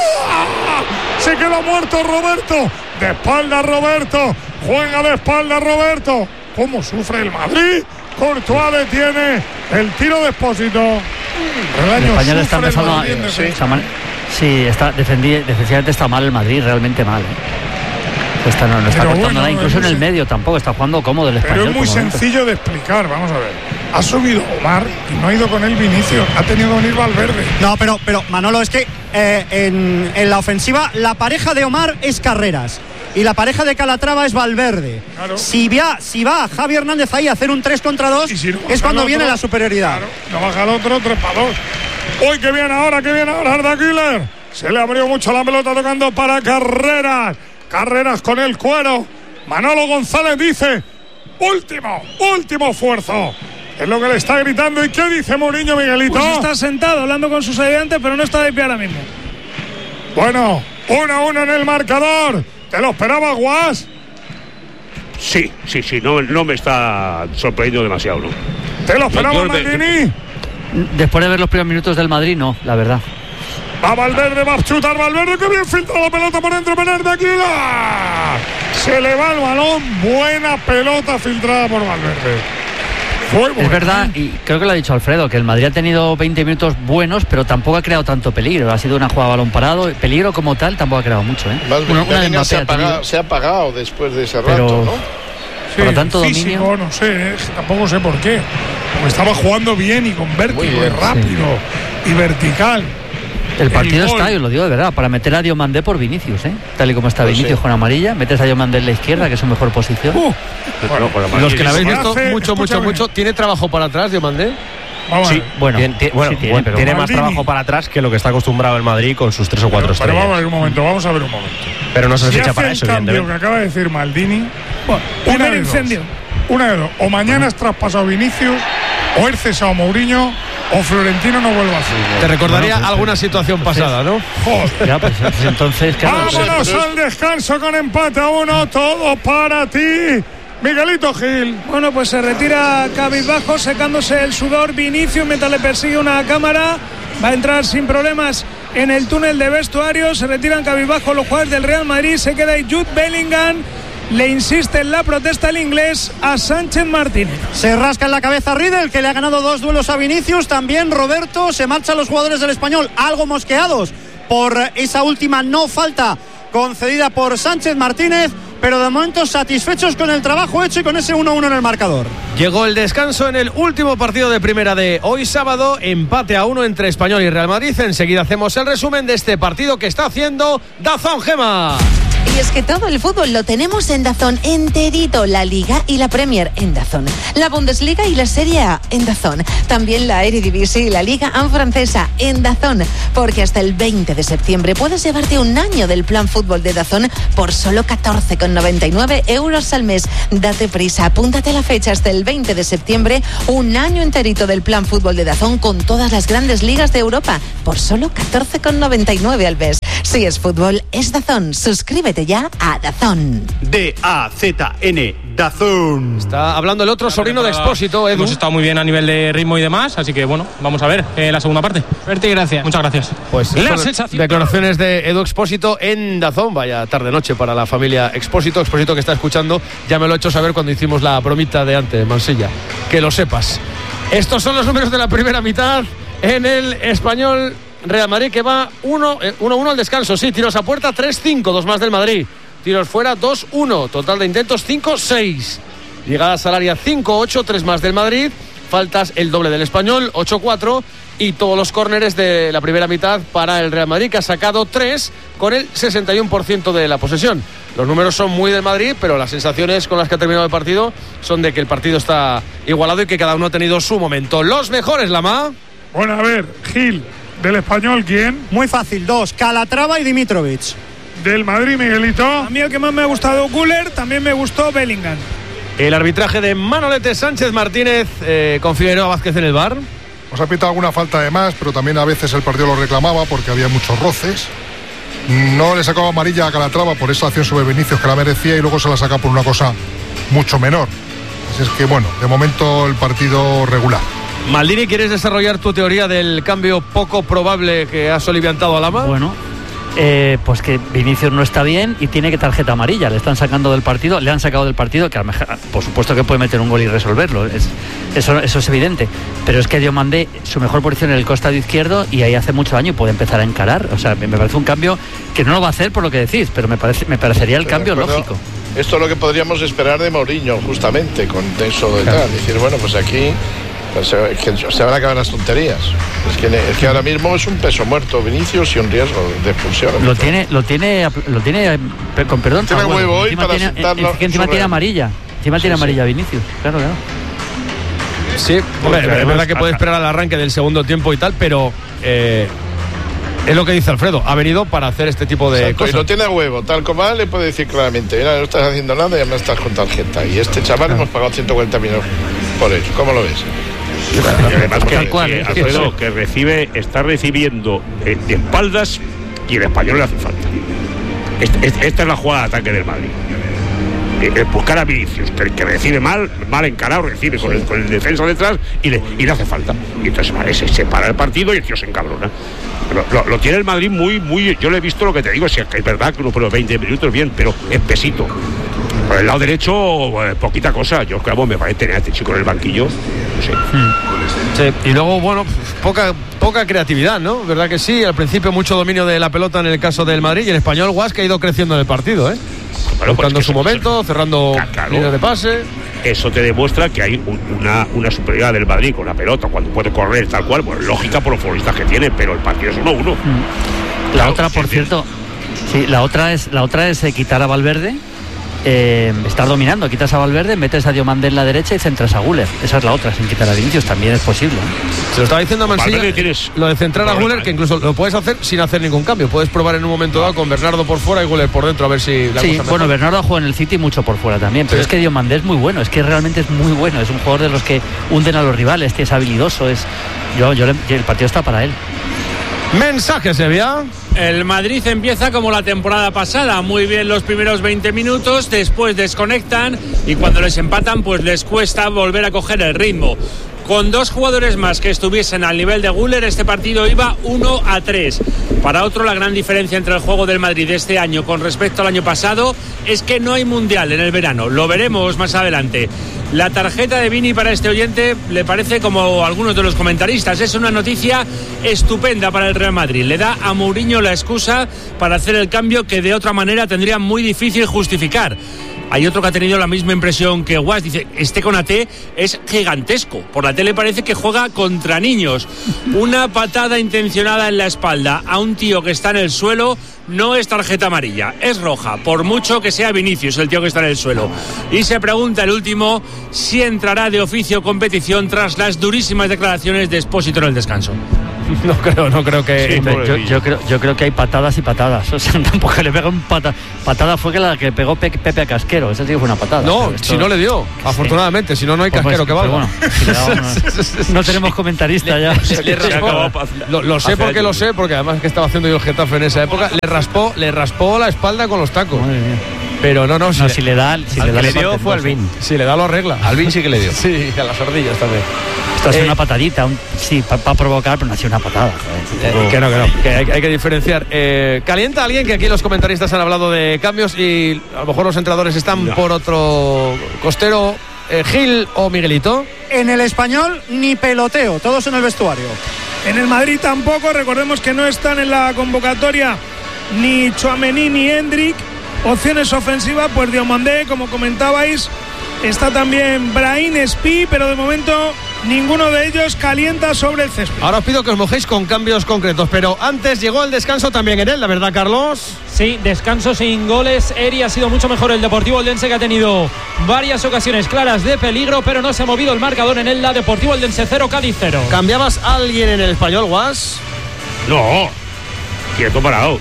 Se queda muerto Roberto. De espalda Roberto. Juega de espalda Roberto. ¿Cómo sufre el Madrid? Courtois detiene el tiro de Espósito. El español está empezando a, sí. Está mal, sí, está defendí, defensivamente está mal el Madrid, realmente mal. ¿eh? Está, no, no está cortando bueno, nada, incluso en el medio tampoco está jugando cómodo el español. Pero es muy sencillo de explicar, vamos a ver. Ha subido Omar y no ha ido con él Vinicius, ha tenido que venir Valverde. No, pero, pero Manolo, es que eh, en, en la ofensiva la pareja de Omar es Carreras. Y la pareja de Calatrava es Valverde. Claro. Si, va, si va Javi Hernández ahí a hacer un tres contra dos, si no es cuando viene la superioridad. Claro, no baja el otro, tres para dos. Uy, que viene ahora, que viene ahora Arda Güler. Se le abrió mucho la pelota tocando para Carreras. Carreras con el cuero. Manolo González dice: último, último esfuerzo. Es lo que le está gritando. ¿Y qué dice Mourinho, Miguelito? Pues está sentado hablando con sus ayudantes, pero no está de pie ahora mismo. Bueno, uno a uno en el marcador. ¿Te lo esperaba, Guas? Sí, sí, sí, no, no me está sorprendiendo demasiado, ¿no? ¿Te lo esperaba, Maldini? Después de ver los primeros minutos del Madrid, no, la verdad. Va Valverde, va a chutar Valverde, que bien filtra la pelota por dentro, Bernardo Aguilar. Se le va el balón, buena pelota filtrada por Valverde. Es verdad, y creo que lo ha dicho Alfredo, que el Madrid ha tenido veinte minutos buenos, pero tampoco ha creado tanto peligro. Ha sido una jugada a balón parado. Peligro como tal tampoco ha creado mucho, ¿eh? Más una, una se, ha apagado, se ha apagado después de ese pero, rato, ¿no? Sí, por lo tanto, físico, dominio. No sé, eh, tampoco sé por qué. Porque estaba jugando bien y con vértigo, bien, y rápido, sí. y vertical. El partido el está, yo lo digo de verdad, para meter a Diomandé por Vinicius, ¿eh? Tal y como está pues Vinicius sí. con amarilla, metes a Diomandé en la izquierda, que es su mejor posición. Uh, bueno, los que la habéis visto hace, mucho, mucho, mucho, ¿tiene trabajo para atrás Diomandé? Vamos sí, bueno, tiene, tiene, bueno, sí tiene, bueno, tiene más trabajo para atrás que lo que está acostumbrado el Madrid con sus tres o cuatro pero, estrellas. Pero vamos a ver un momento, vamos a ver un momento. Pero no se si ficha para eso, el cambio que acaba de decir Maldini, bueno, primer incendio. Una de dos, o mañana es traspasado Vinicius, o es cesado Mourinho, o Florentino no vuelve a hacer. Te recordaría bueno, pues, alguna situación pues, pasada, ¿no? Joder. Ya, pues, pues entonces, claro, vámonos pues, al descanso con empate a uno, todo para ti, Miguelito Gil. Bueno, pues se retira cabizbajo, secándose el sudor Vinicius mientras le persigue una cámara. Va a entrar sin problemas en el túnel de vestuario. Se retiran cabizbajo los jugadores del Real Madrid. Se queda ahí Jude Bellingham. Le insiste en la protesta el inglés a Sánchez Martínez. Se rasca en la cabeza Riedel, que le ha ganado dos duelos a Vinicius. También Roberto. Se marchan los jugadores del Español, algo mosqueados por esa última no falta concedida por Sánchez Martínez. pero de momento satisfechos con el trabajo hecho y con ese uno uno en el marcador. Llegó el descanso en el último partido de primera de hoy sábado, empate a uno entre Español y Real Madrid. Enseguida hacemos el resumen de este partido que está haciendo DAZN, Gema. Y es que todo el fútbol lo tenemos en DAZN enterito, la Liga y la Premier en DAZN, la Bundesliga y la Serie A en DAZN, también la Eredivisie y la Liga uno francesa en DAZN, porque hasta el veinte de septiembre puedes llevarte un año del plan fútbol de DAZN por solo catorce con noventa y nueve euros al mes. Date prisa, apúntate la fecha hasta el veinte de septiembre, un año enterito del plan fútbol de DAZN con todas las grandes ligas de Europa por solo catorce con noventa y nueve al mes. Si es fútbol, es DAZN. Suscríbete ya a DAZN. D A Z N, DAZN. Está hablando el otro sobrino de Expósito, Edu. Hemos estado muy bien a nivel de ritmo y demás, así que bueno, vamos a ver eh, la segunda parte. Suerte y gracias. Muchas gracias. Pues la sensación... declaraciones de Edu Expósito en DAZN. Vaya tarde-noche para la familia Expósito. Expósito que está escuchando, ya me lo he hecho saber cuando hicimos la bromita de antes, Mansilla. Que lo sepas. Estos son los números de la primera mitad en el Español Real Madrid, que va uno uno al descanso. Sí, tiros a puerta tres cinco, dos más del Madrid. Tiros fuera dos uno, total de intentos cinco seis. Llegadas al área cinco ocho, tres más del Madrid. Faltas el doble del Español, ocho cuatro. Y todos los córneres de la primera mitad para el Real Madrid, que ha sacado tres con el sesenta y uno por ciento de la posesión. Los números son muy del Madrid, pero las sensaciones con las que ha terminado el partido son de que el partido está igualado y que cada uno ha tenido su momento. Los mejores, Lama. Bueno, a ver, Gil, del Español, ¿quién? Muy fácil, dos, Calatrava y Dimitrovic. Del Madrid, Miguelito. A mí el que más me ha gustado Güler, también me gustó Bellingham. El arbitraje de Manolete Sánchez Martínez eh, con Figueroa Vázquez en el V A R. Nos ha pitado alguna falta de más, pero también a veces el partido lo reclamaba porque había muchos roces. No le sacaba amarilla a Calatrava por esa acción sobre Vinicius que la merecía y luego se la saca por una cosa mucho menor. Así es que bueno, de momento el partido regular. Maldini, ¿quieres desarrollar tu teoría del cambio poco probable que has oliviantado a Lama? Bueno, eh, pues que Vinicius no está bien y tiene que tarjeta amarilla. Le están sacando del partido, le han sacado del partido, que a lo mejor, por supuesto que puede meter un gol y resolverlo. Es, eso, eso es evidente. Pero es que Diomandé, su mejor posición en el costado izquierdo y ahí hace mucho daño y puede empezar a encarar. O sea, me parece un cambio que no lo va a hacer por lo que decís, pero me, parece, me parecería el cambio lógico. Esto es lo que podríamos esperar de Mourinho, justamente, con eso de Claro. tal. Decir, bueno, pues aquí pues, se, que se van a acabar las tonterías. Es que, es que ahora mismo es un peso muerto Vinicius y un riesgo de expulsión. Lo tiene, lo tiene, lo tiene, con perdón. Tiene ah, bueno, huevo hoy encima para tiene, sentarlo es que encima sobre tiene él. amarilla. Encima Sí, tiene sí. amarilla Vinicius. Claro, claro. Sí, hombre, es verdad que puede esperar al arranque del segundo tiempo y tal, pero eh, es lo que dice Alfredo. Ha venido para hacer este tipo de Exacto, cosas. y lo tiene a huevo, tal como él le puede decir claramente, mira, no estás haciendo nada y además estás con tarjeta. Y este chaval hemos pagado ciento cuarenta millones por él. ¿Cómo lo ves? Y además que, Tal cual, que es Alfredo, que recibe, está recibiendo eh, de espaldas y el Español le hace falta. Este- este- esta es la jugada de ataque del Madrid. Eh, eh, buscar a Vinicius, que, que recibe mal, mal encarado, recibe con, el, con el defensa detrás y le, y le hace falta. Y entonces vale, se separa el partido y el tío se encabrona. Pero lo, lo tiene el Madrid muy, muy. Yo le he visto lo que te digo, si es que es verdad que uno por los veinte minutos bien, pero es pesito. Por el lado derecho, eh, poquita cosa. Yo creo que me parece tener a este chico en el banquillo. No sé. Sí, y luego, bueno, pues, poca, poca creatividad, ¿no? ¿Verdad que sí? Al principio mucho dominio de la pelota en el caso del Madrid y el Español Guas que ha ido creciendo en el partido, ¿eh? Bueno, Buscando pues su que eso- momento, cerrando Claro. líneas de pase. Eso te demuestra que hay un- una, una superioridad del Madrid con la pelota cuando puede correr tal cual, pues lógica por los futbolistas que tiene, pero el partido es uno uno. La Claro, otra, por sí, cierto, sí, la otra es, la otra es eh, quitar a Valverde, eh, estar dominando, quitas a Valverde, metes a Diomandé en la derecha y centras a Güler. Esa es la otra, sin quitar a Vinicius, también es posible. ¿eh? Se lo estaba diciendo a Mansilla, Valverde tienes lo de centrar a problema, Güler, que ¿eh? incluso lo puedes hacer sin hacer ningún cambio. Puedes probar en un momento dado con Bernardo por fuera y Güler por dentro a ver si la Sí, cosa mejora. bueno, Bernardo juega en el City mucho por fuera también, pero Sí. es que Diomandé es muy bueno, es que realmente es muy bueno, es un jugador de los que hunden a los rivales, que es habilidoso, es yo, yo le- el partido está para él. Mensaje, Sevilla. El Madrid empieza como la temporada pasada, muy bien los primeros veinte minutos, después desconectan y cuando les empatan pues les cuesta volver a coger el ritmo. Con dos jugadores más que estuviesen al nivel de Güler, este partido iba uno a tres. Para otro, la gran diferencia entre el juego del Madrid de este año con respecto al año pasado es que no hay mundial en el verano. Lo veremos más adelante. La tarjeta de Vini para este oyente le parece, como algunos de los comentaristas, es una noticia estupenda para el Real Madrid. Le da a Mourinho la excusa para hacer el cambio que de otra manera tendría muy difícil justificar. Hay otro que ha tenido la misma impresión que Guas. Dice, este Konaté es gigantesco. Por la tele parece que juega contra niños. Una patada intencionada en la espalda a un tío que está en el suelo no es tarjeta amarilla, es roja, por mucho que sea Vinicius el tío que está en el suelo. Y se pregunta el último si entrará de oficio competición tras las durísimas declaraciones de Expósito en el descanso. No creo, no creo que... Sí, yo, yo, creo, yo creo que hay patadas y patadas. O sea, tampoco le pega un pata. Patada fue que la que pegó Pe Pepe a Casquero. Esa sí que fue una patada. No, esto... si no le dio, afortunadamente. Sí. Si no, no hay pues Casquero pues, que valga. Bueno, si le damos, no, no tenemos comentarista ya. Le, le raspó, lo, lo sé porque lo sé, porque además que estaba haciendo yo el Getafe en esa época. Le raspó, le raspó la espalda con los tacos. Madre mía. Pero no, no, si, no, le, si le da, si le, da le dio fue Albín. Si le da lo arregla. Albín sí que le dio. Sí, a las sordillas también. Esto ha sido eh, una patadita, un, sí, para pa provocar, pero no ha sido una patada. Eh, que no, que no, que hay, hay que diferenciar. Eh, ¿Calienta alguien? Que aquí los comentaristas han hablado de cambios y a lo mejor los entrenadores están no. por otro costero. Eh, ¿Gil o Miguelito? En el Español ni peloteo, todos en el vestuario. En el Madrid tampoco, recordemos que no están en la convocatoria ni Tchouaméni ni Hendrik. Opciones ofensivas, pues Diomandé, como comentabais, está también Brahim Espí, pero de momento ninguno de ellos calienta sobre el césped. Ahora os pido que os mojéis con cambios concretos, pero antes llegó el descanso también en él, ¿la verdad, Carlos? Sí, descanso sin goles. Eri ha sido mucho mejor el Deportivo Eldense, que ha tenido varias ocasiones claras de peligro, pero no se ha movido el marcador en el Deportivo Eldense cero, Cádiz cero. ¿Cambiabas a alguien en el Español, Guas? No, quieto parado.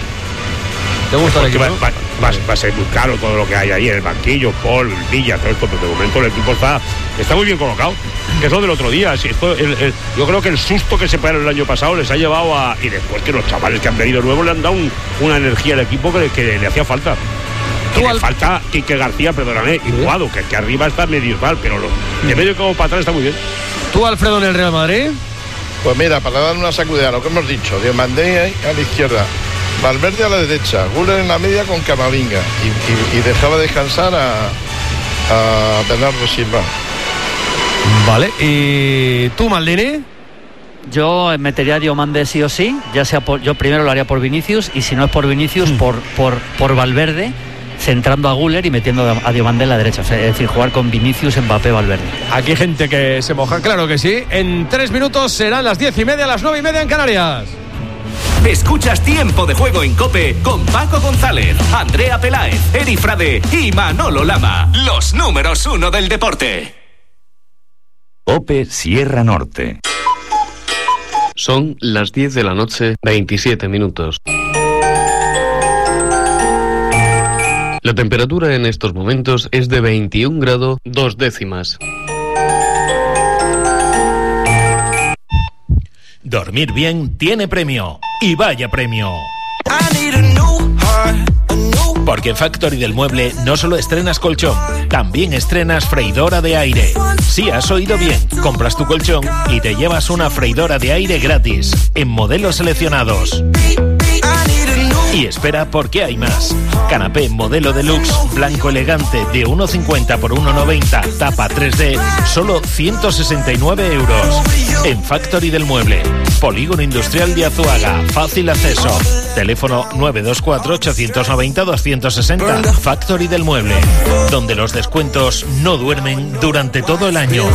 ¿Te gusta el equipo? Va, va, va, va a ser muy caro todo lo que hay ahí en el banquillo, Paul, Villa, todo esto, pero de momento el equipo está, está muy bien colocado, que es lo del otro día. Si esto, el, el, yo creo que el susto que se pegaron el año pasado les ha llevado a... Y después que los chavales que han venido nuevos le han dado un, una energía al equipo que, que le hacía falta. Que le al... falta Quique García, perdóname, y Guado, que, que arriba está medio mal, pero lo, de medio como para atrás está muy bien. ¿Tú, Alfredo, en el Real Madrid? Pues mira, para dar una sacudida, lo que hemos dicho, Diomandé a la izquierda, Valverde a la derecha, Güler en la media con Camavinga y, y, y dejaba descansar a, a Bernardo Silva. Vale, ¿y tú, Maldini? Yo metería a Diomandé sí o sí, ya sea por, yo primero lo haría por Vinicius y si no es por Vinicius, mm. por, por, por Valverde, centrando a Güler y metiendo a Diomandé en la derecha, o sea, es decir, jugar con Vinicius, Mbappé, Valverde. Aquí hay gente que se moja, claro que sí. En tres minutos serán las diez y media, las nueve y media en Canarias. Escuchas Tiempo de Juego en COPE con Paco González, Andrea Peláez, Eri Frade y Manolo Lama. Los números uno del deporte. COPE Sierra Norte. Son las diez de la noche, veintisiete minutos. La temperatura en estos momentos es de veintiún grados dos décimas. Dormir bien tiene premio. Y vaya premio. Porque en Factory del Mueble no solo estrenas colchón, también estrenas freidora de aire. Sí, has oído bien. Compras tu colchón y te llevas una freidora de aire gratis en modelos seleccionados. Y espera, porque hay más. Canapé modelo deluxe, blanco elegante de uno cincuenta por uno noventa, tapa tres D, solo ciento sesenta y nueve euros. En Factory del Mueble, Polígono Industrial de Azuaga, fácil acceso. Teléfono nueve dos cuatro, ocho nueve cero, dos seis cero. Factory del Mueble, donde los descuentos no duermen durante todo el año.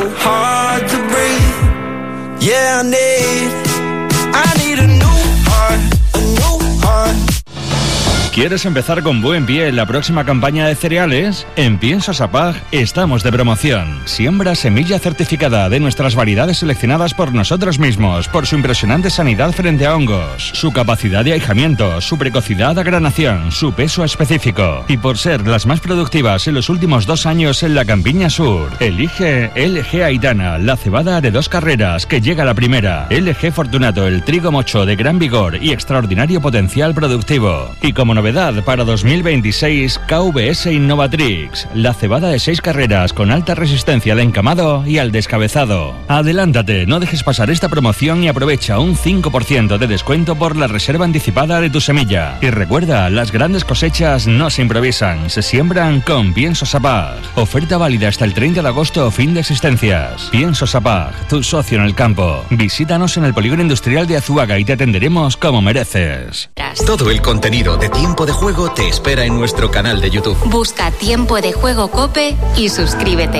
¿Quieres empezar con buen pie en la próxima campaña de cereales? En Piensos Apag estamos de promoción. Siembra semilla certificada de nuestras variedades seleccionadas por nosotros mismos, por su impresionante sanidad frente a hongos, su capacidad de ahijamiento, su precocidad de agranación, su peso específico y por ser las más productivas en los últimos dos años en la Campiña Sur. Elige L G Aitana, la cebada de dos carreras que llega a la primera. L G Fortunato, el trigo mocho de gran vigor y extraordinario potencial productivo. Y como novedad para dos mil veintiséis, K V S Innovatrix, la cebada de seis carreras con alta resistencia al encamado y al descabezado. Adelántate, no dejes pasar esta promoción y aprovecha un cinco por ciento de descuento por la reserva anticipada de tu semilla. Y recuerda, las grandes cosechas no se improvisan, se siembran con Pienso Sapag. Oferta válida hasta el treinta de agosto, fin de existencias. Pienso Sapag, tu socio en el campo. Visítanos en el polígono industrial de Azuaga y te atenderemos como mereces. Todo el contenido de Tiempo de Juego te espera en nuestro canal de YouTube. Busca Tiempo de Juego COPE y suscríbete.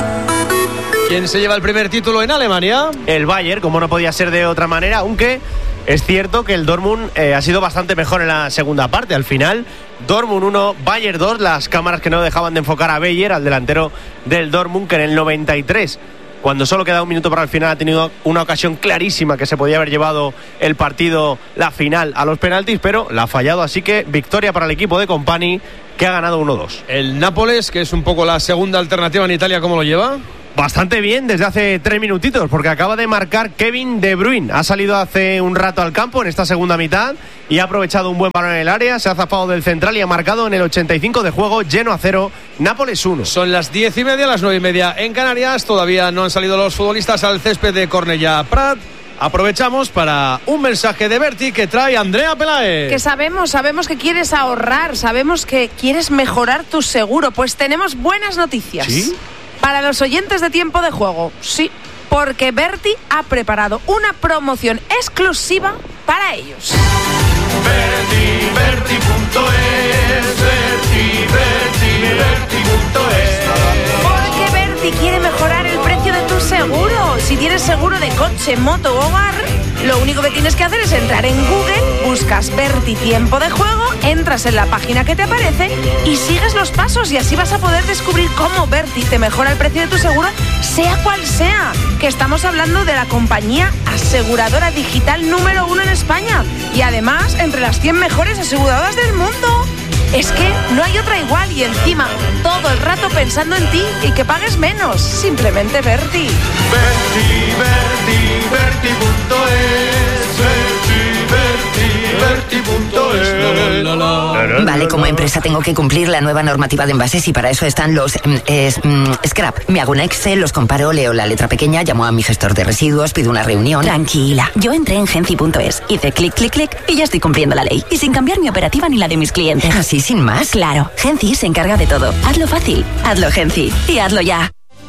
¿Quién se lleva el primer título en Alemania? El Bayern, como no podía ser de otra manera, aunque es cierto que el Dortmund eh, ha sido bastante mejor en la segunda parte. Al final, Dortmund uno, Bayern dos, las cámaras que no dejaban de enfocar a Beyer, al delantero del Dortmund, que en el noventa y tres, cuando solo queda un minuto para el final, ha tenido una ocasión clarísima que se podía haber llevado el partido, la final, a los penaltis, pero la ha fallado. Así que victoria para el equipo de Company, que ha ganado uno dos. El Nápoles, que es un poco la segunda alternativa en Italia, ¿cómo lo lleva? Bastante bien desde hace tres minutitos, porque acaba de marcar Kevin De Bruyne. Ha salido hace un rato al campo en esta segunda mitad y ha aprovechado un buen balón en el área, se ha zafado del central y ha marcado en el ochenta y cinco de juego, lleno a cero, Nápoles uno. Son las diez y media, las nueve y media en Canarias. Todavía no han salido los futbolistas al césped de Cornellà Prat. Aprovechamos para un mensaje de Berti que trae Andrea Peláez. Que sabemos, sabemos que quieres ahorrar, sabemos que quieres mejorar tu seguro. Pues tenemos buenas noticias. ¿Sí? Para los oyentes de Tiempo de Juego, sí, porque Berti ha preparado una promoción exclusiva para ellos. Berti, Berti punto es, Berti, Berti, Berti punto es. Porque Berti quiere mejorar el precio de tu seguro. Si tienes seguro de coche, moto o hogar, lo único que tienes que hacer es entrar en Google, buscas Berti Tiempo de Juego, entras en la página que te aparece y sigues los pasos, y así vas a poder descubrir cómo Berti te mejora el precio de tu seguro, sea cual sea. Que estamos hablando de la compañía aseguradora digital número uno en España y además entre las cien mejores aseguradoras del mundo. Es que no hay otra igual, y encima todo el rato pensando en ti y que pagues menos. Simplemente Berti. Berti, Berti, Berti punto es, Berti, Berti, Berti punto es. Vale, como empresa tengo que cumplir la nueva normativa de envases y para eso están los mm, es, mm, scrap. Me hago un Excel, los comparo, leo la letra pequeña, llamo a mi gestor de residuos, pido una reunión. Tranquila, yo entré en Genci punto es, hice clic, clic, clic y ya estoy cumpliendo la ley. Y sin cambiar mi operativa ni la de mis clientes. ¿Así sin más? Claro, Genci se encarga de todo. Hazlo fácil, hazlo Genci y hazlo ya.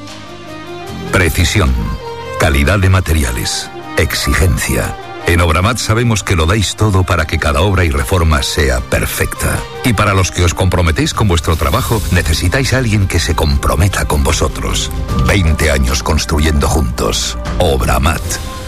Precisión, calidad de materiales, exigencia. En Obramat sabemos que lo dais todo para que cada obra y reforma sea perfecta. Y para los que os comprometéis con vuestro trabajo, necesitáis a alguien que se comprometa con vosotros. veinte años construyendo juntos. Obramat.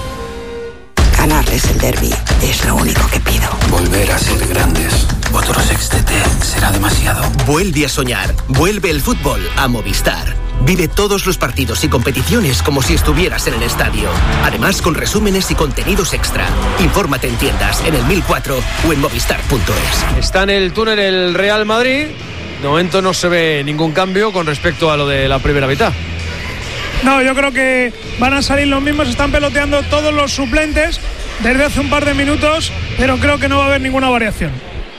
Ganarles el derbi es lo único que pido. Volver a ser grandes. Otro sextete será demasiado. Vuelve a soñar. Vuelve el fútbol a Movistar. Vive todos los partidos y competiciones como si estuvieras en el estadio. Además, con resúmenes y contenidos extra. Infórmate en tiendas, en el mil cuatro o en movistar punto es. Está en el túnel el Real Madrid. De momento no se ve ningún cambio con respecto a lo de la primera mitad. No, yo creo que van a salir los mismos. Están peloteando todos los suplentes desde hace un par de minutos, pero creo que no va a haber ninguna variación.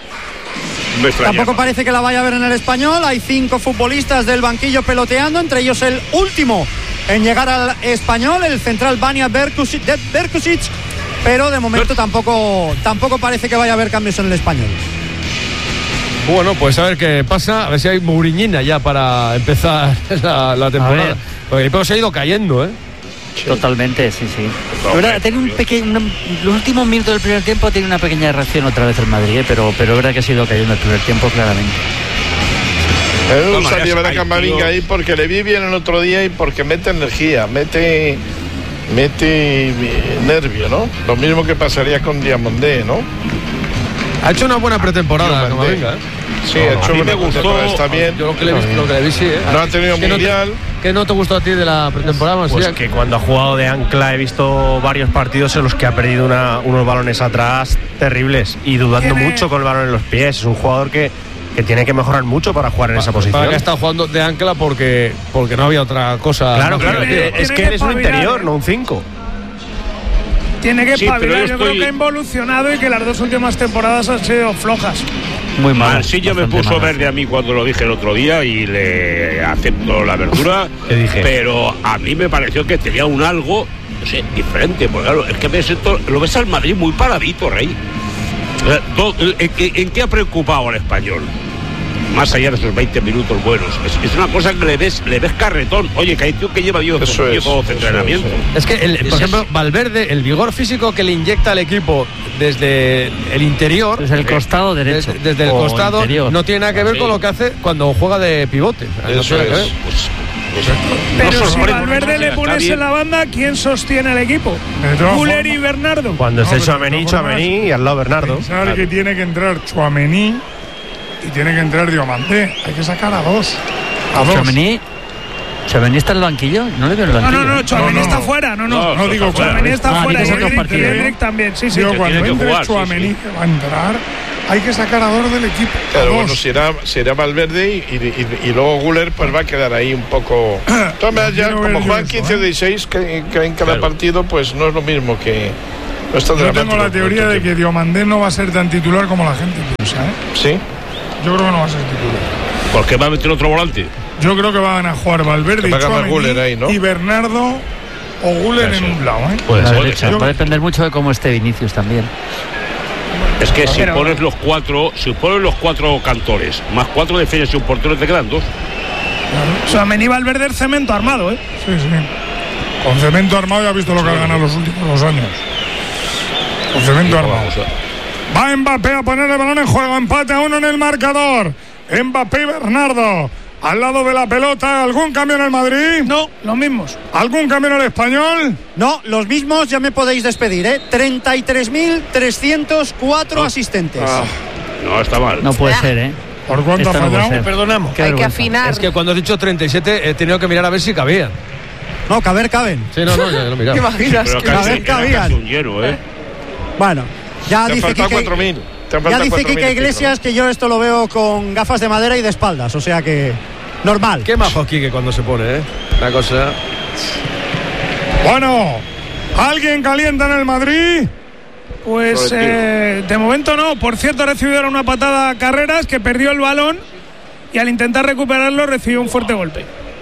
Tampoco parece que la vaya a ver en el Español. Hay cinco futbolistas del banquillo peloteando, entre ellos el último en llegar al Español, el central Vanja Berkusic, pero de momento tampoco, tampoco parece que vaya a haber cambios en el Español. Bueno, pues a ver qué pasa, a ver si hay Muriñina ya para empezar la, la temporada. Porque el equipo se ha ido cayendo, ¿eh? Sí. Totalmente, sí, sí. Verdad, tiene un pequeño, los últimos minutos del primer tiempo tiene una pequeña reacción otra vez el Madrid, ¿eh? pero pero es verdad que ha sido cayendo el primer tiempo claramente. Él usa llevar a Camavinga ahí porque le vi bien el otro día y porque mete energía, mete mete nervio, ¿no? Lo mismo que pasaría con Diamondé, ¿no? Ha hecho una buena pretemporada, Camavinga, ¿eh? Sí, ha hecho una pretemporada, está bien. Yo lo que le he visto, lo que le vi, sí, ¿eh? No ha tenido ¿Qué mundial. No te, ¿Qué no te gustó a ti de la pretemporada? Pues sí, que cuando ha jugado de ancla he visto varios partidos en los que ha perdido una, unos balones atrás terribles y dudando ¿Tiene... mucho con el balón en los pies. Es un jugador que, que tiene que mejorar mucho para jugar en para, esa posición. Para que ha estado jugando de ancla porque, porque no había otra cosa. Claro, claro. Tiene, es tiene que que él es un interior, ¿eh? no un cinco. Tiene que Sí, espabilar. Yo estoy... creo que ha involucionado y que las dos últimas temporadas han sido flojas. Muy mal. Marsilla me puso mal, verde sí. a mí cuando lo dije el otro día y le acepto la verdura. ¿Qué dije? Pero a mí me pareció que tenía un algo, no sé, diferente. Porque claro, es que me siento, lo ves al Madrid muy paradito, Rey. ¿En, en qué ha preocupado al Español? Más allá de esos veinte minutos buenos. Es, es una cosa que le ves, le ves carretón. Oye, que hay tío que lleva diez de entrenamiento. Es que, el, por Es ejemplo, eso. Valverde, el vigor físico que le inyecta al equipo desde el interior, desde el costado derecho, desde, desde el o costado, interior. no tiene nada que ver Sí. con lo que hace cuando juega de pivote. No Eso tiene que es. ver. Pues, pues, Pero no si sorprende, Valverde no le está pones bien. en la banda, ¿quién sostiene el equipo? De todas Müller y formas- Bernardo. Cuando No, esté pero Tchouaméni, de todas formas, Tchouaméni y al lado Bernardo. Pensar Claro. que tiene que entrar Tchouaméni y tiene que entrar Diomandé. Hay que sacar a dos. A dos. Tchouaméni, Tchouaméni está en el banquillo, no le veo en el No, banquillo. no, no, Tchouaméni No, no. está fuera. No, no. No, No no digo está fuera. Tchouaméni está Ah, fuera. dices Y otros Endrick- partidos, ¿no? Endrick también, sí, sí. Digo, que cuando tiene que entre jugar, sí, Tchouaméni, sí. que va a entrar, hay que sacar a dos del equipo. A Claro, dos. bueno, si era, si era Valverde y, y, y luego Güler, pues va a quedar ahí un poco. Toma, ya, Quiero como ver yo juegan eso, quince ¿eh? de dieciséis que, que en cada Claro. partido, pues no es lo mismo que. No es tan Yo dramático tengo la como teoría otro de que tiempo. Diomandé no va a ser tan titular como la gente piensa, ¿eh? Sí. Yo creo que no va a ser titular. ¿Por qué va a meter otro volante? Yo creo que van a jugar Valverde Que y va a ganar Tchouaméni Güler ahí, ¿no? y Bernardo o Güler en un lado, ¿eh? Puede la ser. derecha. Yo- Va a depender mucho de cómo esté Vinicius también. Es que si Pero- pones los cuatro, si pones los cuatro cantores, más cuatro defensas y un portero, te quedan dos. Tchouaméni y Valverde el cemento armado, ¿eh? Sí, sí. Con cemento armado ya has visto lo que ha ganado los últimos dos años. Con cemento armado. Va Mbappé a poner el balón en juego. Empate a uno en el marcador. Mbappé y Bernardo. Al lado de la pelota. ¿Algún cambio en el Madrid? No, los mismos. ¿Algún cambio en el Español? No, los mismos, ya me podéis despedir, ¿eh? treinta y tres mil trescientos cuatro asistentes. Ah, no, está mal. No puede ser, ¿eh? ¿Por cuánto ha Esta no puede fallado? ser. Perdonamos. Qué Hay que vergüenza. afinar. Es que cuando has dicho treinta y siete he tenido que mirar a ver si cabían. No, caber, caben. Sí, no, no, ya lo he mirado. ¿Te imaginas? Pero que- casi, ver, era cabían. casi un lleno, ¿eh? Bueno, ya Te han dice faltado Quique, cuatro mil. Te han ya faltado dice cuatro mil Quique y pico, Iglesias que yo esto lo veo con gafas de madera y de espaldas, o sea que normal. Qué majo Quique cuando se pone, ¿eh? Una cosa. Bueno, ¿alguien calienta en el Madrid? Pues Colectivo. eh, de momento no. Por cierto, ha recibido ahora una patada a Carreras que perdió el balón y al intentar recuperarlo recibió un fuerte golpe.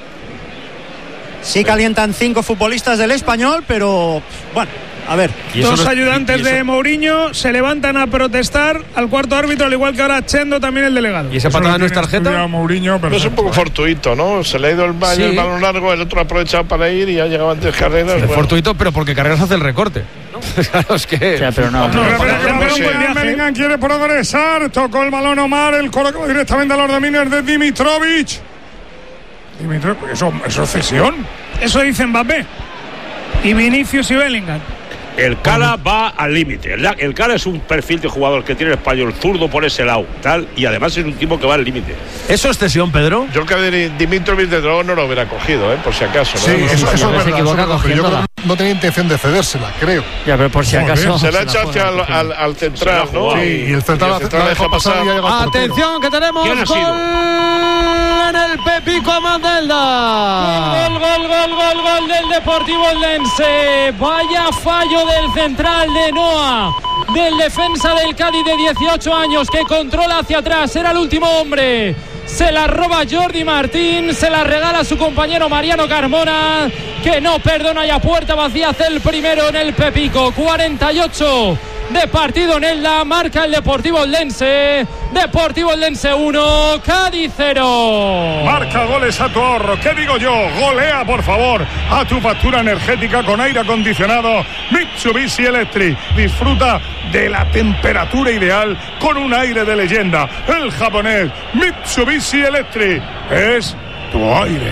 Sí calientan cinco futbolistas del Español, pero bueno, a ver. Y eso Dos no es- ayudantes y eso- de Mourinho se levantan a protestar al cuarto árbitro, al igual que ahora Chendo, también el delegado. ¿Y esa Eso patada lo no es tiene tarjeta? estudiado Mourinho, No es un poco perfecto, ¿eh? fortuito, ¿no? Se le ha ido el, ba- Sí. el balón largo, el otro ha aprovechado para ir y ha llegado antes Carreras. Es bueno. fortuito, pero porque Carreras hace el recorte. claro, es que. O sea, pero no. Pero, no. pero, Pero pero, un buen viaje. Bellingham quiere progresar, tocó el balón Omar, el coloca directamente a los dominios de Dimitrovic. Dimitrovic, eso, eso es cesión. Eso dice Mbappé. Y Vinicius y Bellingham. El Cala va al límite. El, el Cala es un perfil de jugador que tiene el español zurdo por ese lado, tal, y además es un tipo que va al límite. ¿Eso es cesión, Pedro? Yo creo que Dimitrovic desde luego no lo hubiera cogido, ¿eh? Por si acaso. ¿no? Sí, No, eso, no, eso no, es se verdad. equivoca eso es verdad, pero yo cogiéndola. creo que no tenía intención de cedérsela, creo. Ya, pero por si Joder, acaso. Se la ha se echado hacia juega. al, al, al central, Se la ha ¿no? jugado. Sí, y el central y el central la deja deja pasar y ha llegado al portero. Atención, que tenemos ¿Quién ha gol sido? en el Pepico Amandelda. Gol, gol, gol, gol, gol del Deportivo Eldense. Vaya fallo del central de Noa, del defensa del Cádiz de dieciocho años que controla hacia atrás. Era el último hombre. Se la roba Jordi Martín, se la regala a su compañero Mariano Carmona, que no perdona y a puerta vacía hace el primero en el Pepico. cuarenta y ocho de partido en Elda, marca el Deportivo Eldense. Deportivo Eldense uno, Cádiz cero. Marca goles a tu ahorro. ¿Qué digo yo? Golea, por favor, a tu factura energética con aire acondicionado Mitsubishi Electric. Disfruta de la temperatura ideal con un aire de leyenda. El japonés Mitsubishi Electric es tu aire.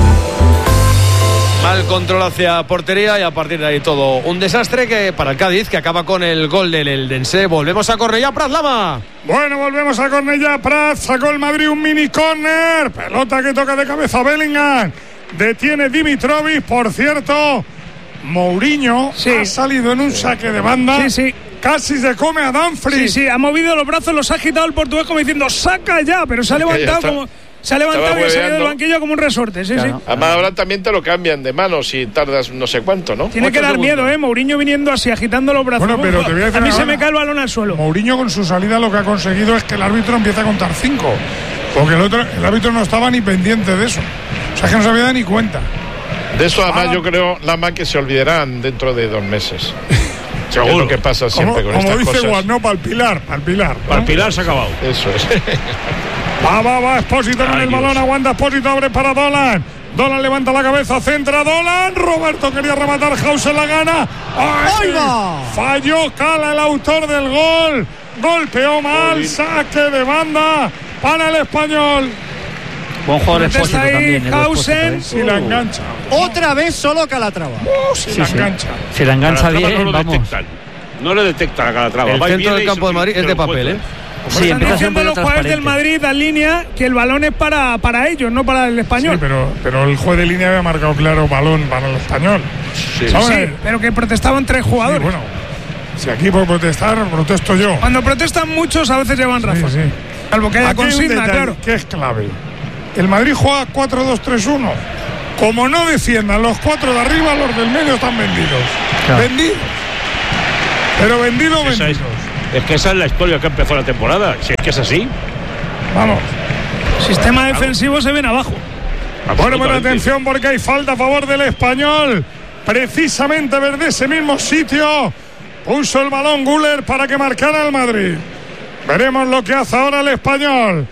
Mal control hacia portería y a partir de ahí todo un desastre que para el Cádiz, que acaba con el gol del Eldense. Volvemos a Cornellá, Prat Lama. Bueno, volvemos a Cornellá. Prat sacó el Madrid un mini córner. Pelota que toca de cabeza Bellingham. Detiene Dimitrovic, por cierto. Mourinho Sí. ha salido en un saque de banda. Sí, sí. Casi se come a Sí, Dumfries. sí, ha movido los brazos, los ha agitado el portugués como diciendo, saca ya, pero se ha Saca ya, levantado está. como, se ha levantado Estaba y ha salido del hueveando. banquillo como un resorte, sí, Claro. sí. Además, ahora también te lo cambian de mano si tardas no sé cuánto, ¿no? Tiene que dar miedo, ¿eh? Mourinho viniendo así, agitando los brazos. Bueno, pero te voy a decir a mí una se cosa. me cae el balón al suelo. Mourinho con su salida lo que ha conseguido es que el árbitro empiece a contar cinco. Porque el, otro, el árbitro no estaba ni pendiente de eso. O sea, que no se había dado ni cuenta. De eso, además, Ah. yo creo, Lama, que se olvidarán dentro de dos meses. Seguro. Es lo que pasa siempre Como, con como estas dice cosas. Juan, no, para el Pilar, para el Pilar. ¿no? Para el Pilar se ha acabado. Eso es. Va, va, va, Espósito con Ay, el Dios. balón, aguanta Espósito, abre para Dolan. Dolan levanta la cabeza, centra Dolan. Roberto quería rematar, Hausen la gana. ¡Ay! ¡Ahí va! Falló Cala, el autor del gol. Golpeó mal, Jolín. saque de banda para el Español. Buen jugador Protesta Expósito ahí también. el Hausen. Expósito, Si ¿eh? la engancha. Otra vez solo Calatrava. Uh, si Sí, la sí. engancha. Si la engancha Calatrava bien, no lo vamos. detectan. No le detectan a Calatrava. El Va y centro viene del y campo se- de Madrid se es lo de papel, ¿eh? encuentra. Sí, Están empieza a ser diciendo un poquito los jugadores del transparente. Madrid, en línea, que el balón es para, para ellos, no para el Sí, español. pero, pero el juez de línea había marcado claro balón para el Español. Sí. ¿Sabes? Sí, pero que protestaban tres Sí, jugadores. bueno, si aquí por protestar, protesto yo. Cuando protestan muchos, a veces llevan razón. Sí, sí. Salvo que haya Aquí hay un consigna, detalle claro. que es clave. El Madrid juega cuatro dos tres uno. Como no defiendan los cuatro de arriba, los del medio están vendidos. Claro. Vendidos. Pero vendidos, Esa vendidos. es, es que esa es la historia que empezó la temporada. Si es que es así. Vamos. Sistema defensivo se ven abajo. Bueno, buena Absolutamente. atención porque hay falta a favor del Español. Precisamente desde ese mismo sitio puso el balón Güler para que marcara el Madrid. Veremos lo que hace ahora el Español.